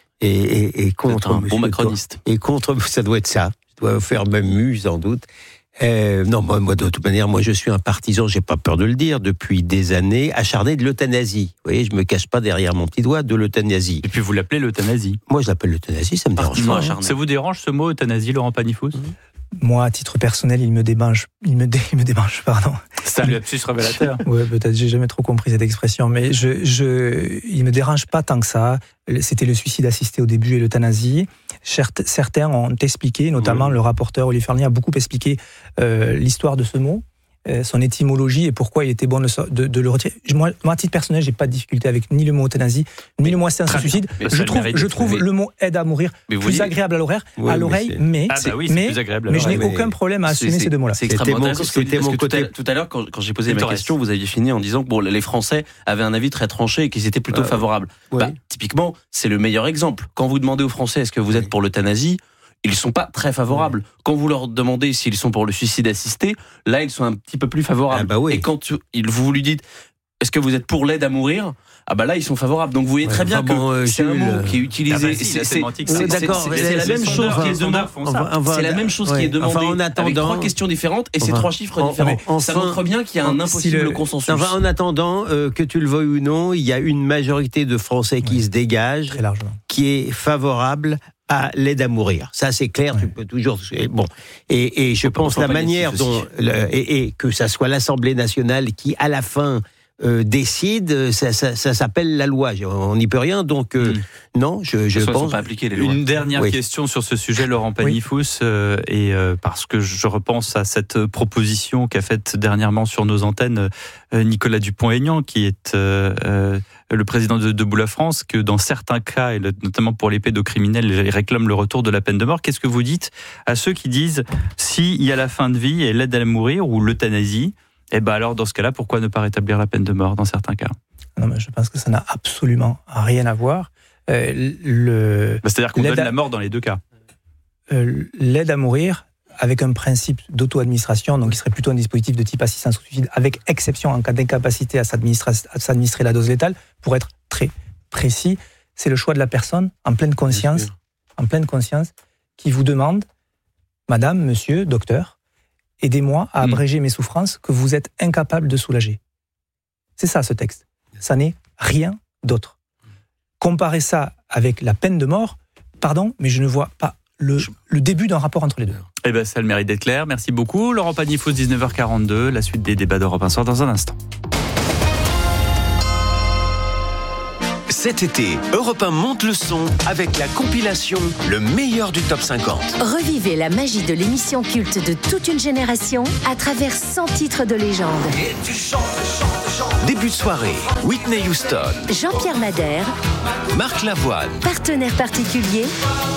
et contre un bon macroniste. Et contre, ça doit être ça. Je dois faire même mue, sans doute. Non, moi, de toute manière, je suis un partisan, j'ai pas peur de le dire, depuis des années, acharné de l'euthanasie. Vous voyez, je me cache pas derrière mon petit doigt de l'euthanasie. Et puis vous l'appelez l'euthanasie. Moi, je l'appelle l'euthanasie, ça me dérange pas. Ça vous dérange ce mot euthanasie, Laurent Panifous ? Moi, à titre personnel, il me démange, pardon. C'est un lapsus révélateur. Ouais, peut-être, j'ai jamais trop compris cette expression, mais il me dérange pas tant que ça. C'était le suicide assisté au début et l'euthanasie. Certains ont expliqué, notamment le rapporteur Olivier Fernier a beaucoup expliqué l'histoire de ce mot, son étymologie et pourquoi il était bon de le retirer. Moi, à titre personnel, j'ai pas de difficulté avec ni le mot euthanasie, ni le mot assistance au suicide. Je trouve le mot aide à mourir plus agréable à l'oreille, mais je n'ai aucun problème à assumer ces deux mots-là. C'est extrêmement intéressant tout à l'heure, quand j'ai posé ma question, vous aviez fini en disant que les Français avaient un avis très tranché et qu'ils étaient plutôt favorables. Typiquement, c'est le meilleur exemple. Quand vous demandez aux Français est-ce que vous êtes pour l'euthanasie, ils ne sont pas très favorables. Quand vous leur demandez s'ils sont pour le suicide assisté, là, ils sont un petit peu plus favorables. Et quand vous lui dites est-ce que vous êtes pour l'aide à mourir, là, ils sont favorables. Donc vous voyez très bien que c'est un mot qui est utilisé. C'est la même chose qui est demandé. C'est la même chose qui est demandée avec trois questions différentes et c'est trois chiffres différents. Ça montre bien qu'il y a un impossible consensus. En attendant, que tu le veuilles ou non, il y a une majorité de Français qui se dégage, qui est favorable à l'aide à mourir. Ça, c'est clair, tu peux toujours... Bon. Et je pense la manière dont... Et que ça soit l'Assemblée nationale qui, à la fin, décide, ça s'appelle la loi. On n'y peut rien, donc non, je pense... Pas appliquer les lois. Une dernière question sur ce sujet, Laurent Panifous, parce que je repense à cette proposition qu'a faite dernièrement sur nos antennes Nicolas Dupont-Aignan, qui est... le président de Debout la France, que dans certains cas, et notamment pour les pédocriminels, ils réclament le retour de la peine de mort. Qu'est-ce que vous dites à ceux qui disent s'il y a la fin de vie et l'aide à mourir ou l'euthanasie, alors dans ce cas-là, pourquoi ne pas rétablir la peine de mort dans certains cas ? Non, mais je pense que ça n'a absolument rien à voir. C'est-à-dire qu'on donne la mort dans les deux cas. L'aide à mourir, avec un principe d'auto-administration, donc qui serait plutôt un dispositif de type assistance au suicide, avec exception en cas d'incapacité à s'administrer la dose létale, pour être très précis, c'est le choix de la personne en pleine conscience, qui vous demande « Madame, monsieur, docteur, aidez-moi à abréger mes souffrances que vous êtes incapable de soulager. » C'est ça, ce texte. Ça n'est rien d'autre. Comparez ça avec la peine de mort, pardon, mais je ne vois pas le début d'un rapport entre les deux. Eh bien, ça a le mérite d'être clair. Merci beaucoup. Laurent Pagnifous, 19h42. La suite des débats d'Europe 1 Soir dans un instant. Cet été, Europe 1 monte le son avec la compilation Le meilleur du top 50. Revivez la magie de l'émission culte de toute une génération à travers 100 titres de légende. Et tu chantes. Début de soirée, Whitney Houston, Jean-Pierre Madère, Marc Lavoine, partenaire particulier.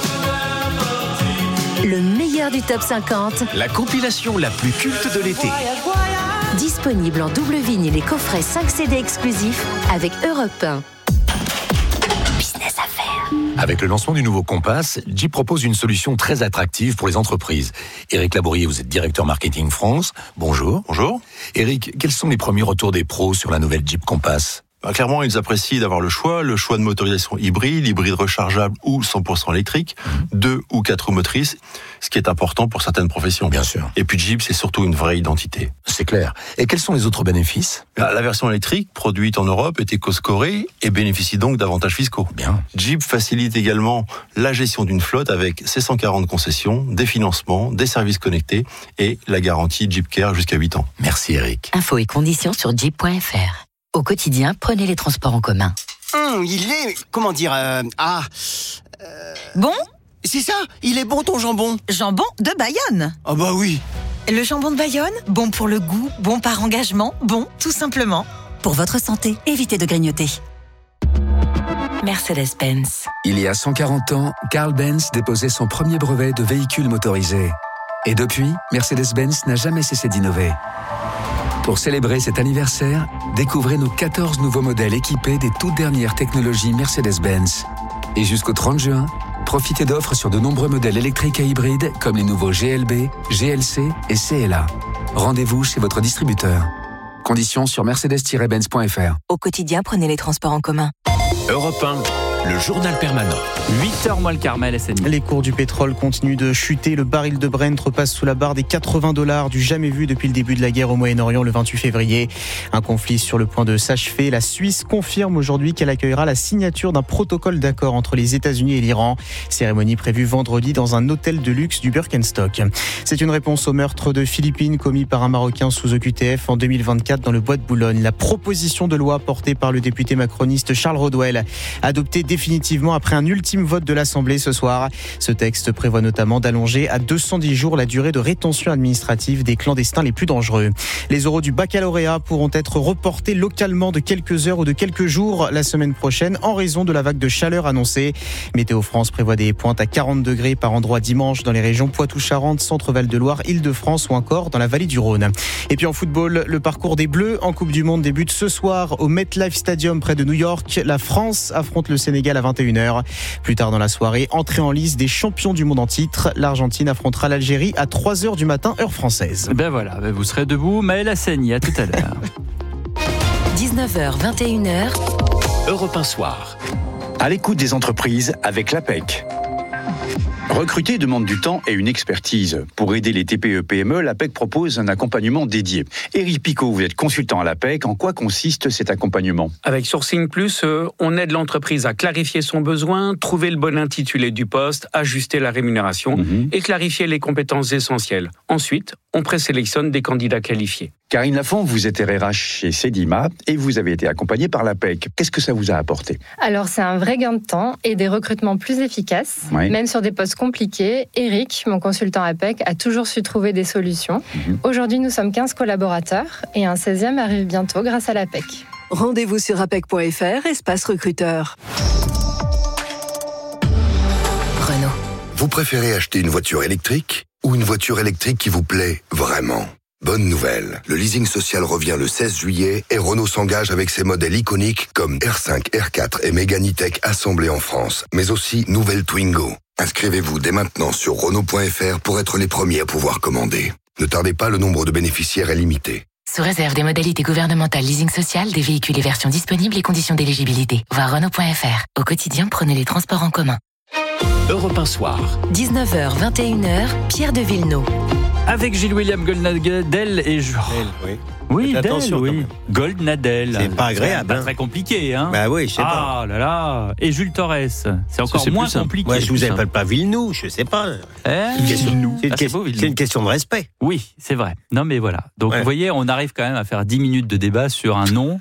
Le meilleur du top 50. La compilation la plus culte de l'été. Disponible en double vinyle et coffret 5 CD exclusifs avec Europe 1. Business à faire. Avec le lancement du nouveau Compass, Jeep propose une solution très attractive pour les entreprises. Éric Labourier, vous êtes directeur marketing France. Bonjour. Bonjour. Éric, quels sont les premiers retours des pros sur la nouvelle Jeep Compass ? Clairement, ils apprécient d'avoir le choix de motorisation hybride rechargeable ou 100% électrique, 2 ou 4 roues motrices, ce qui est important pour certaines professions. Bien sûr. Et puis Jeep, c'est surtout une vraie identité. C'est clair. Et quels sont les autres bénéfices ? La version électrique, produite en Europe, est éco-scorée et bénéficie donc d'avantages fiscaux. Bien. Jeep facilite également la gestion d'une flotte avec ses 140 concessions, des financements, des services connectés et la garantie Jeep Care jusqu'à 8 ans. Merci Éric. Infos et conditions sur jeep.fr. Au quotidien, prenez les transports en commun. Il est... comment dire... Bon ? C'est ça, il est bon ton jambon. Jambon de Bayonne. Ah bah oui. Le jambon de Bayonne, bon pour le goût, bon par engagement, bon tout simplement. Pour votre santé, évitez de grignoter. Mercedes-Benz. Il y a 140 ans, Carl Benz déposait son premier brevet de véhicule motorisé. Et depuis, Mercedes-Benz n'a jamais cessé d'innover. Pour célébrer cet anniversaire, découvrez nos 14 nouveaux modèles équipés des toutes dernières technologies Mercedes-Benz. Et jusqu'au 30 juin, profitez d'offres sur de nombreux modèles électriques et hybrides comme les nouveaux GLB, GLC et CLA. Rendez-vous chez votre distributeur. Conditions sur mercedes-benz.fr. Au quotidien, prenez les transports en commun. Europe 1, le journal permanent. 8h moins le quart, Maël Hassani. Les cours du pétrole continuent de chuter. Le baril de Brent repasse sous la barre des $80, du jamais vu depuis le début de la guerre au Moyen-Orient le 28 février. Un conflit sur le point de s'achever. La Suisse confirme aujourd'hui qu'elle accueillera la signature d'un protocole d'accord entre les États-Unis et l'Iran. Cérémonie prévue vendredi dans un hôtel de luxe du Birkenstock. C'est une réponse au meurtre de Philippines commis par un Marocain sous OQTF en 2024 dans le bois de Boulogne. La proposition de loi portée par le député macroniste Charles Rodwell, adoptée définitivement après un ultime vote de l'Assemblée ce soir. Ce texte prévoit notamment d'allonger à 210 jours la durée de rétention administrative des clandestins les plus dangereux. Les oraux du baccalauréat pourront être reportés localement de quelques heures ou de quelques jours la semaine prochaine en raison de la vague de chaleur annoncée. Météo France prévoit des pointes à 40 degrés par endroit dimanche dans les régions Poitou-Charentes, Centre-Val de Loire, Île-de-France ou encore dans la vallée du Rhône. Et puis en football, le parcours des Bleus en Coupe du Monde débute ce soir au MetLife Stadium près de New York. La France affronte le Sénégal à 21h. Plus tard dans la soirée, entrée en lice des champions du monde en titre. L'Argentine affrontera l'Algérie à 3h du matin, heure française. Ben voilà, vous serez debout. Maël Hassani, à tout à l'heure. 19h, 21h. Europe 1 Soir. À l'écoute des entreprises avec l'APEC. Recruter demande du temps et une expertise. Pour aider les TPE-PME, l'APEC propose un accompagnement dédié. Éric Picot, vous êtes consultant à l'APEC. En quoi consiste cet accompagnement ? Avec Sourcing Plus, on aide l'entreprise à clarifier son besoin, trouver le bon intitulé du poste, ajuster la rémunération et clarifier les compétences essentielles. Ensuite, on présélectionne des candidats qualifiés. Karine Lafont, vous êtes RH chez Cedima et vous avez été accompagnée par l'APEC. Qu'est-ce que ça vous a apporté ? Alors, c'est un vrai gain de temps et des recrutements plus efficaces, même sur des postes compliqués. Eric, mon consultant APEC, a toujours su trouver des solutions. Aujourd'hui, nous sommes 15 collaborateurs et un 16e arrive bientôt grâce à l'APEC. Rendez-vous sur apec.fr, espace recruteur. Renault. Vous préférez acheter une voiture électrique ou une voiture électrique qui vous plaît vraiment ? Bonne nouvelle, le leasing social revient le 16 juillet et Renault s'engage avec ses modèles iconiques comme R5, R4 et Mégane E-Tech assemblés en France, mais aussi nouvelle Twingo. Inscrivez-vous dès maintenant sur Renault.fr pour être les premiers à pouvoir commander. Ne tardez pas, le nombre de bénéficiaires est limité. Sous réserve des modalités gouvernementales leasing social, des véhicules et versions disponibles et conditions d'éligibilité. Voir Renault.fr. Au quotidien, prenez les transports en commun. Europe 1 Soir. 19h, 21h, Pierre de Villeneuve. Avec Gilles-William Goldnadel et Oui, attention, oui. Goldnadel. C'est pas agréable. C'est pas très compliqué, hein. Bah oui, je sais pas. Ah là là. Et Jules Torres. C'est encore moins compliqué. Moi, je vous appelle pas Villeneuve, je sais pas. C'est une question de respect. Oui, c'est vrai. Non, mais voilà. Donc, vous voyez, on arrive quand même à faire 10 minutes de débat sur un nom.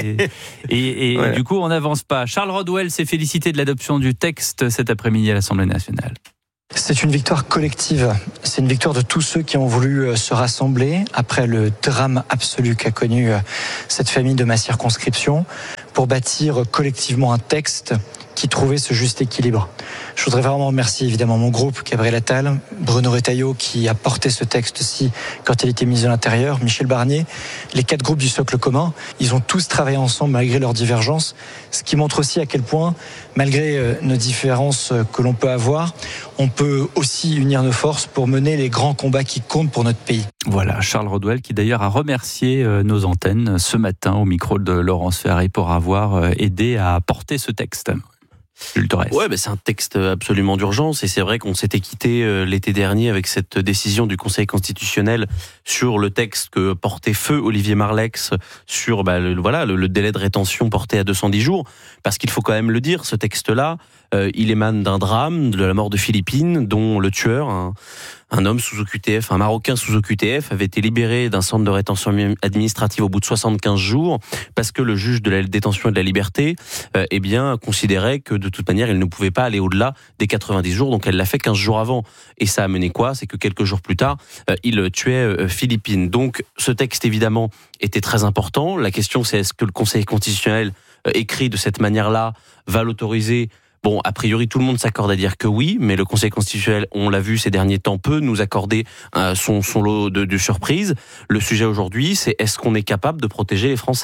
Et du coup, on n'avance pas. Charles Rodwell s'est félicité de l'adoption du texte cet après-midi à l'Assemblée nationale. C'est une victoire collective. C'est une victoire de tous ceux qui ont voulu se rassembler après le drame absolu qu'a connu cette famille de ma circonscription pour bâtir collectivement un texte qui trouvait ce juste équilibre. Je voudrais vraiment remercier évidemment mon groupe, Gabriel Attal, Bruno Retailleau qui a porté ce texte-ci quand il était ministre de l'Intérieur, Michel Barnier, les 4 groupes du socle commun. Ils ont tous travaillé ensemble malgré leurs divergences, ce qui montre aussi à quel point, malgré nos différences que l'on peut avoir, on peut aussi unir nos forces pour mener les grands combats qui comptent pour notre pays. Voilà, Charles Rodwell qui d'ailleurs a remercié nos antennes ce matin au micro de Laurence Ferrari pour avoir aidé à porter ce texte. Ouais, c'est un texte absolument d'urgence et c'est vrai qu'on s'était quitté l'été dernier avec cette décision du Conseil constitutionnel sur le texte que portait feu Olivier Marleix sur le délai de rétention porté à 210 jours, parce qu'il faut quand même le dire, ce texte-là, il émane d'un drame, de la mort de Philippine, dont le tueur, un homme sous OQTF, un Marocain sous OQTF, avait été libéré d'un centre de rétention administrative au bout de 75 jours parce que le juge de la détention et de la liberté considérait que de toute manière il ne pouvait pas aller au-delà des 90 jours, donc elle l'a fait 15 jours avant. Et ça a mené quoi ? C'est que quelques jours plus tard, il tuait Philippine. Donc ce texte évidemment était très important. La question c'est est-ce que le Conseil constitutionnel écrit de cette manière-là va l'autoriser ? Bon, a priori, tout le monde s'accorde à dire que oui, mais le Conseil constitutionnel, on l'a vu ces derniers temps, peut nous accorder son lot de surprises. Le sujet aujourd'hui, c'est est-ce qu'on est capable de protéger les Français ?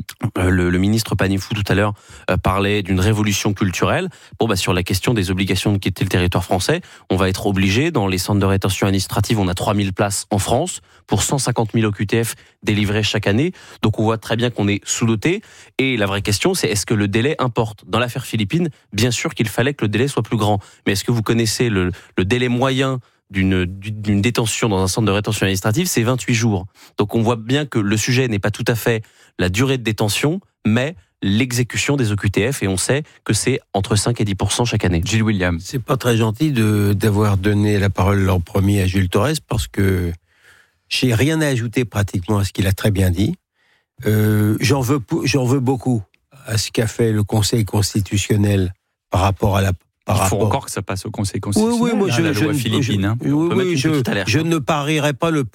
Le ministre Panifou tout à l'heure parlait d'une révolution culturelle. Sur la question des obligations de quitter le territoire français, on va être obligé, dans les centres de rétention administrative, on a 3000 places en France pour 150 000 OQTF délivrés chaque année. Donc on voit très bien qu'on est sous-doté. Et la vraie question, c'est est-ce que le délai importe ? Dans l'affaire Philippine, bien sûr qu'il fallait que le délai soit plus grand. Mais est-ce que vous connaissez le délai moyen d'une détention dans un centre de rétention administrative, c'est 28 jours. Donc on voit bien que le sujet n'est pas tout à fait la durée de détention, mais l'exécution des OQTF, et on sait que c'est entre 5 et 10% chaque année. Gilles William. C'est pas très gentil d'avoir donné la parole l'an premier à Jules Torres, parce que j'ai rien à ajouter pratiquement à ce qu'il a très bien dit. J'en veux beaucoup à ce qu'a fait le Conseil constitutionnel par rapport à la... Il faut encore que ça passe au Conseil constitutionnel. Oui, moi, la loi Philippine. Je ne parierai pas le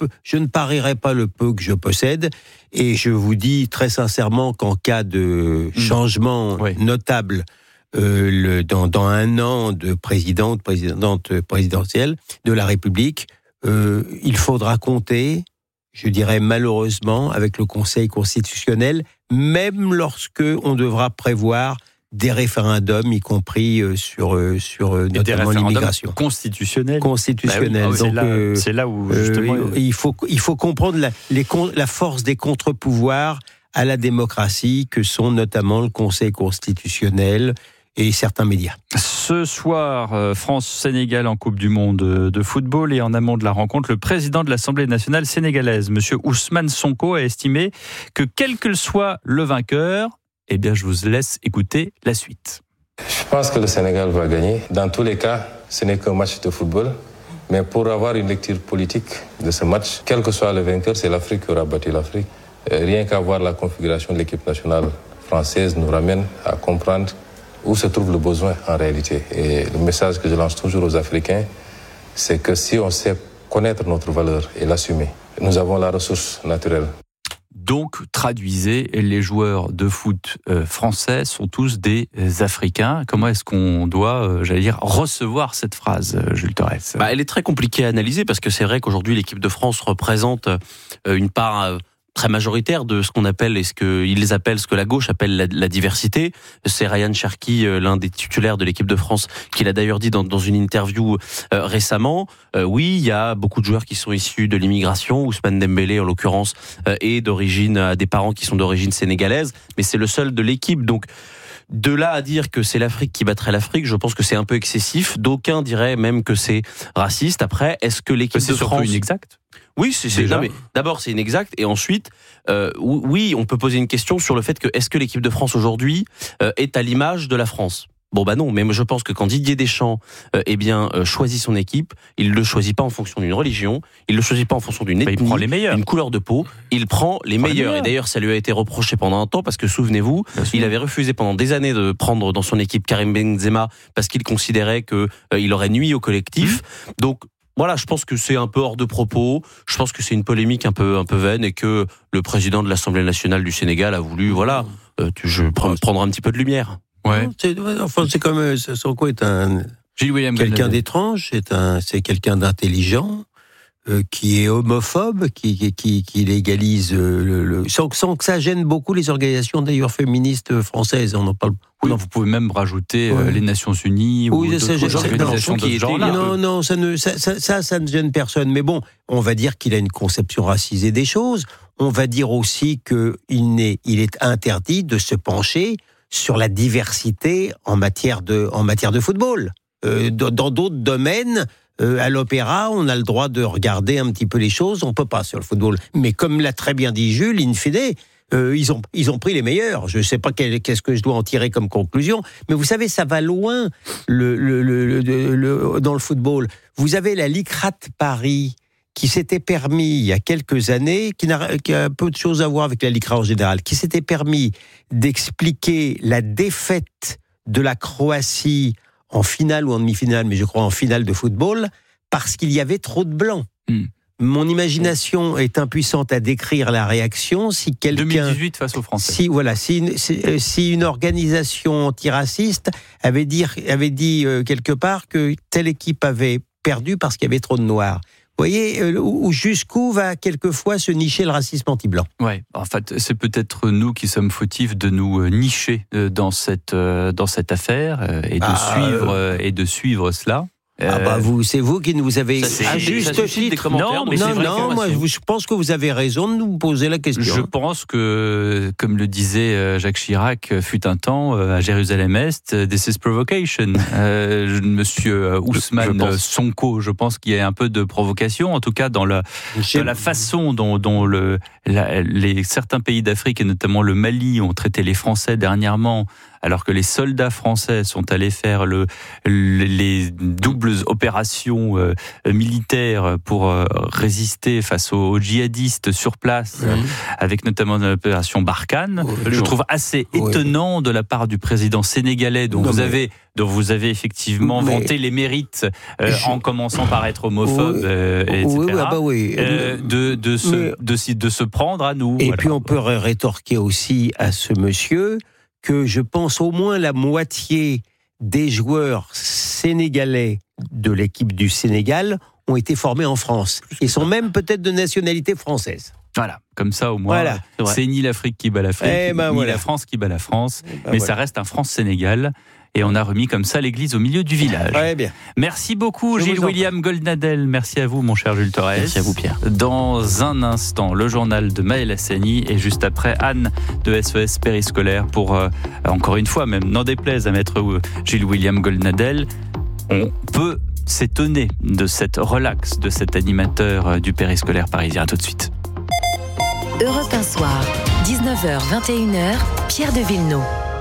peu que je possède, et je vous dis très sincèrement qu'en cas de changement notable dans un an de présidente présidentielle de la République, il faudra compter, je dirais malheureusement, avec le Conseil constitutionnel, même lorsque on devra prévoir des référendums, y compris sur notamment l'immigration. Constitutionnels. Constitutionnels. Donc, c'est là où justement il faut comprendre la force des contre-pouvoirs à la démocratie que sont notamment le Conseil constitutionnel et certains médias. Ce soir, France-Sénégal en Coupe du Monde de football, et en amont de la rencontre, le président de l'Assemblée nationale sénégalaise, M. Ousmane Sonko, a estimé que quel que soit le vainqueur, je vous laisse écouter la suite. Je pense que le Sénégal va gagner. Dans tous les cas, ce n'est qu'un match de football. Mais pour avoir une lecture politique de ce match, quel que soit le vainqueur, c'est l'Afrique qui aura battu l'Afrique. Rien qu'à voir la configuration de l'équipe nationale française nous ramène à comprendre où se trouve le besoin en réalité. Et le message que je lance toujours aux Africains, c'est que si on sait connaître notre valeur et l'assumer, nous avons la ressource naturelle. Donc, traduisez, les joueurs de foot français sont tous des Africains. Comment est-ce qu'on doit, recevoir cette phrase, Jules Torres ? Elle est très compliquée à analyser, parce que c'est vrai qu'aujourd'hui, l'équipe de France représente une part très majoritaire de ce qu'on appelle, et ce que la gauche appelle la diversité. C'est Ryan Cherki, l'un des titulaires de l'équipe de France, qui l'a d'ailleurs dit dans une interview récemment. Oui, il y a beaucoup de joueurs qui sont issus de l'immigration. Ousmane Dembélé, en l'occurrence, est d'origine, des parents qui sont d'origine sénégalaise, mais c'est le seul de l'équipe. Donc De là à dire que c'est l'Afrique qui battrait l'Afrique, je pense que c'est un peu excessif. D'aucuns diraient même que c'est raciste. Après, est-ce que l'équipe de France... C'est surtout inexact. Oui, non, mais d'abord c'est inexact, et ensuite, oui, on peut poser une question sur le fait que est-ce que l'équipe de France aujourd'hui est à l'image de la France ? Bon bah non, mais je pense que quand Didier Deschamps choisit son équipe, il le choisit pas en fonction d'une religion, il le choisit pas en fonction d'une ethnie, il prend les meilleurs, d'une couleur de peau, il prend les meilleurs. Et d'ailleurs, ça lui a été reproché pendant un temps parce que souvenez-vous, il avait refusé pendant des années de prendre dans son équipe Karim Benzema parce qu'il considérait que il aurait nui au collectif. Donc voilà, je pense que c'est un peu hors de propos. Je pense que c'est une polémique un peu vaine et que le président de l'Assemblée nationale du Sénégal a voulu prendre un petit peu de lumière. Ouais. C'est comme Sonko est quelqu'un d'étrange, c'est quelqu'un d'intelligent, qui est homophobe, qui légalise sans que ça gêne beaucoup les organisations d'ailleurs féministes françaises. On en parle. Oui, vous pouvez même rajouter les Nations Unies ou d'autres organisations de ce genre-là. Non, ça ne gêne personne. Mais bon, on va dire qu'il a une conception racisée des choses. On va dire aussi qu'il est interdit de se pencher sur la diversité en matière de football. Dans d'autres domaines, à l'opéra, on a le droit de regarder un petit peu les choses, on peut pas sur le football. Mais comme l'a très bien dit Jules, in fine, ils ont pris les meilleurs. Je sais pas qu'est-ce que je dois en tirer comme conclusion, mais vous savez, ça va loin dans le football. Vous avez la LICRAT Paris qui s'était permis, il y a quelques années, qui a peu de choses à voir avec la LICRA en général, qui s'était permis d'expliquer la défaite de la Croatie en finale ou en demi-finale, mais je crois en finale de football, parce qu'il y avait trop de blancs. Mon imagination est impuissante à décrire la réaction si quelqu'un... 2018 face aux Français. Si une organisation antiraciste avait dit quelque part que telle équipe avait perdu parce qu'il y avait trop de noirs. Vous voyez, jusqu'où va quelquefois se nicher le racisme anti-blanc. Ouais, en fait, c'est peut-être nous qui sommes fautifs de nous nicher dans cette affaire et de suivre cela. C'est vous qui nous avez à juste titre. Non, moi je pense que vous avez raison de nous poser la question. Je pense que, comme le disait Jacques Chirac, fut un temps à Jérusalem-Est, this is provocation. Monsieur Ousmane Sonko, je pense qu'il y a un peu de provocation, en tout cas dans la façon dont certains pays d'Afrique et notamment le Mali ont traité les Français dernièrement. Alors que les soldats français sont allés faire les doubles opérations militaires pour résister face aux djihadistes sur place, avec notamment l'opération Barkhane. Je trouve assez étonnant de la part du président sénégalais dont vous avez effectivement vanté les mérites en commençant par être homophobe, etc. De se prendre à nous. Et puis on peut rétorquer aussi à ce monsieur que je pense au moins la moitié des joueurs sénégalais de l'équipe du Sénégal ont été formés en France et sont même peut-être de nationalité française. Voilà, comme ça au moins, c'est ni l'Afrique qui bat l'Afrique, ni la France qui bat la France, mais ça reste un France-Sénégal. Et on a remis comme ça l'église au milieu du village. Très bien. Merci beaucoup Gilles-William Goldnadel. Merci à vous mon cher Jules Torres. Merci à vous Pierre. Dans un instant, le journal de Maël Hassani et juste après Anne de SOS Périscolaire pour, encore une fois même, n'en déplaise à maître Gilles-William Goldnadel, on peut s'étonner de cette relaxe de cet animateur du périscolaire parisien. À tout de suite. Europe 1 Soir, 19h-21h, Pierre de Villeneuve.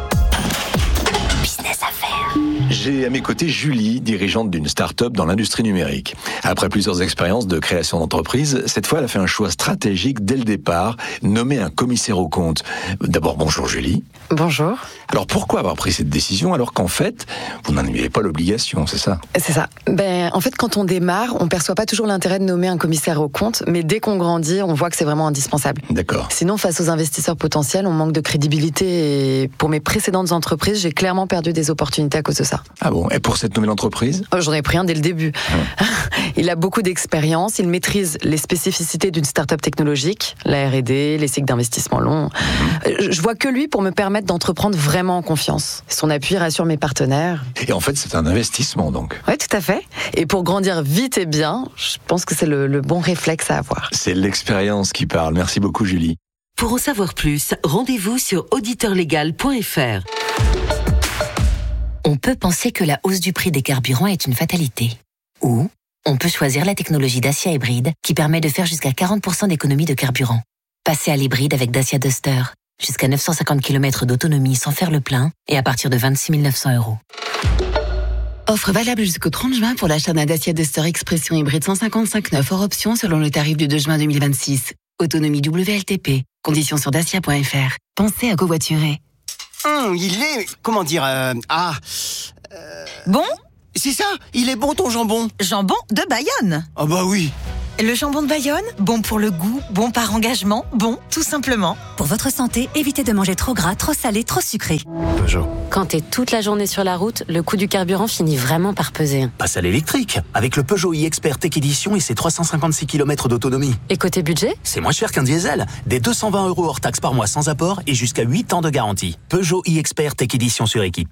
J'ai à mes côtés Julie, dirigeante d'une start-up dans l'industrie numérique. Après plusieurs expériences de création d'entreprise, cette fois elle a fait un choix stratégique dès le départ, nommer un commissaire aux comptes. D'abord, bonjour Julie. Bonjour. Alors pourquoi avoir pris cette décision alors qu'en fait, vous n'en aviez pas l'obligation, c'est ça ? C'est ça. En fait, quand on démarre, on perçoit pas toujours l'intérêt de nommer un commissaire aux comptes, mais dès qu'on grandit, on voit que c'est vraiment indispensable. D'accord. Sinon, face aux investisseurs potentiels, on manque de crédibilité et pour mes précédentes entreprises, j'ai clairement perdu des opportunités à cause de ça. Ah bon ? Et pour cette nouvelle entreprise ? J'en ai pris un dès le début. Il a beaucoup d'expérience, il maîtrise les spécificités d'une start-up technologique, la R&D, les cycles d'investissement longs. Je vois que lui pour me permettre d'entreprendre vraiment en confiance. Son appui rassure mes partenaires. Et en fait, c'est un investissement donc. Oui, tout à fait. Et pour grandir vite et bien, je pense que c'est le bon réflexe à avoir. C'est l'expérience qui parle. Merci beaucoup Julie. Pour en savoir plus, rendez-vous sur auditeurlegal.fr. On peut penser que la hausse du prix des carburants est une fatalité. Ou on peut choisir la technologie Dacia Hybride qui permet de faire jusqu'à 40% d'économie de carburant. Passez à l'hybride avec Dacia Duster. Jusqu'à 950 km d'autonomie sans faire le plein et à partir de 26 900 €. Offre valable jusqu'au 30 juin pour l'achat d'un Dacia Duster Expression hybride 155 hors option selon le tarif du 2 juin 2026. Autonomie WLTP. Conditions sur dacia.fr. Pensez à covoiturer. Il est... Comment dire... Bon ? C'est ça, il est bon ton jambon. Jambon de Bayonne. Ah bah oui. Le jambon de Bayonne, bon pour le goût, bon par engagement, bon tout simplement. Pour votre santé, évitez de manger trop gras, trop salé, trop sucré. Peugeot. Quand t'es toute la journée sur la route, le coût du carburant finit vraiment par peser. Passe à l'électrique, avec le Peugeot e-Expert Tech Edition et ses 356 km d'autonomie. Et côté budget ? C'est moins cher qu'un diesel. Des 220 € hors taxe par mois sans apport et jusqu'à 8 ans de garantie. Peugeot e-Expert Tech Edition sur équipe.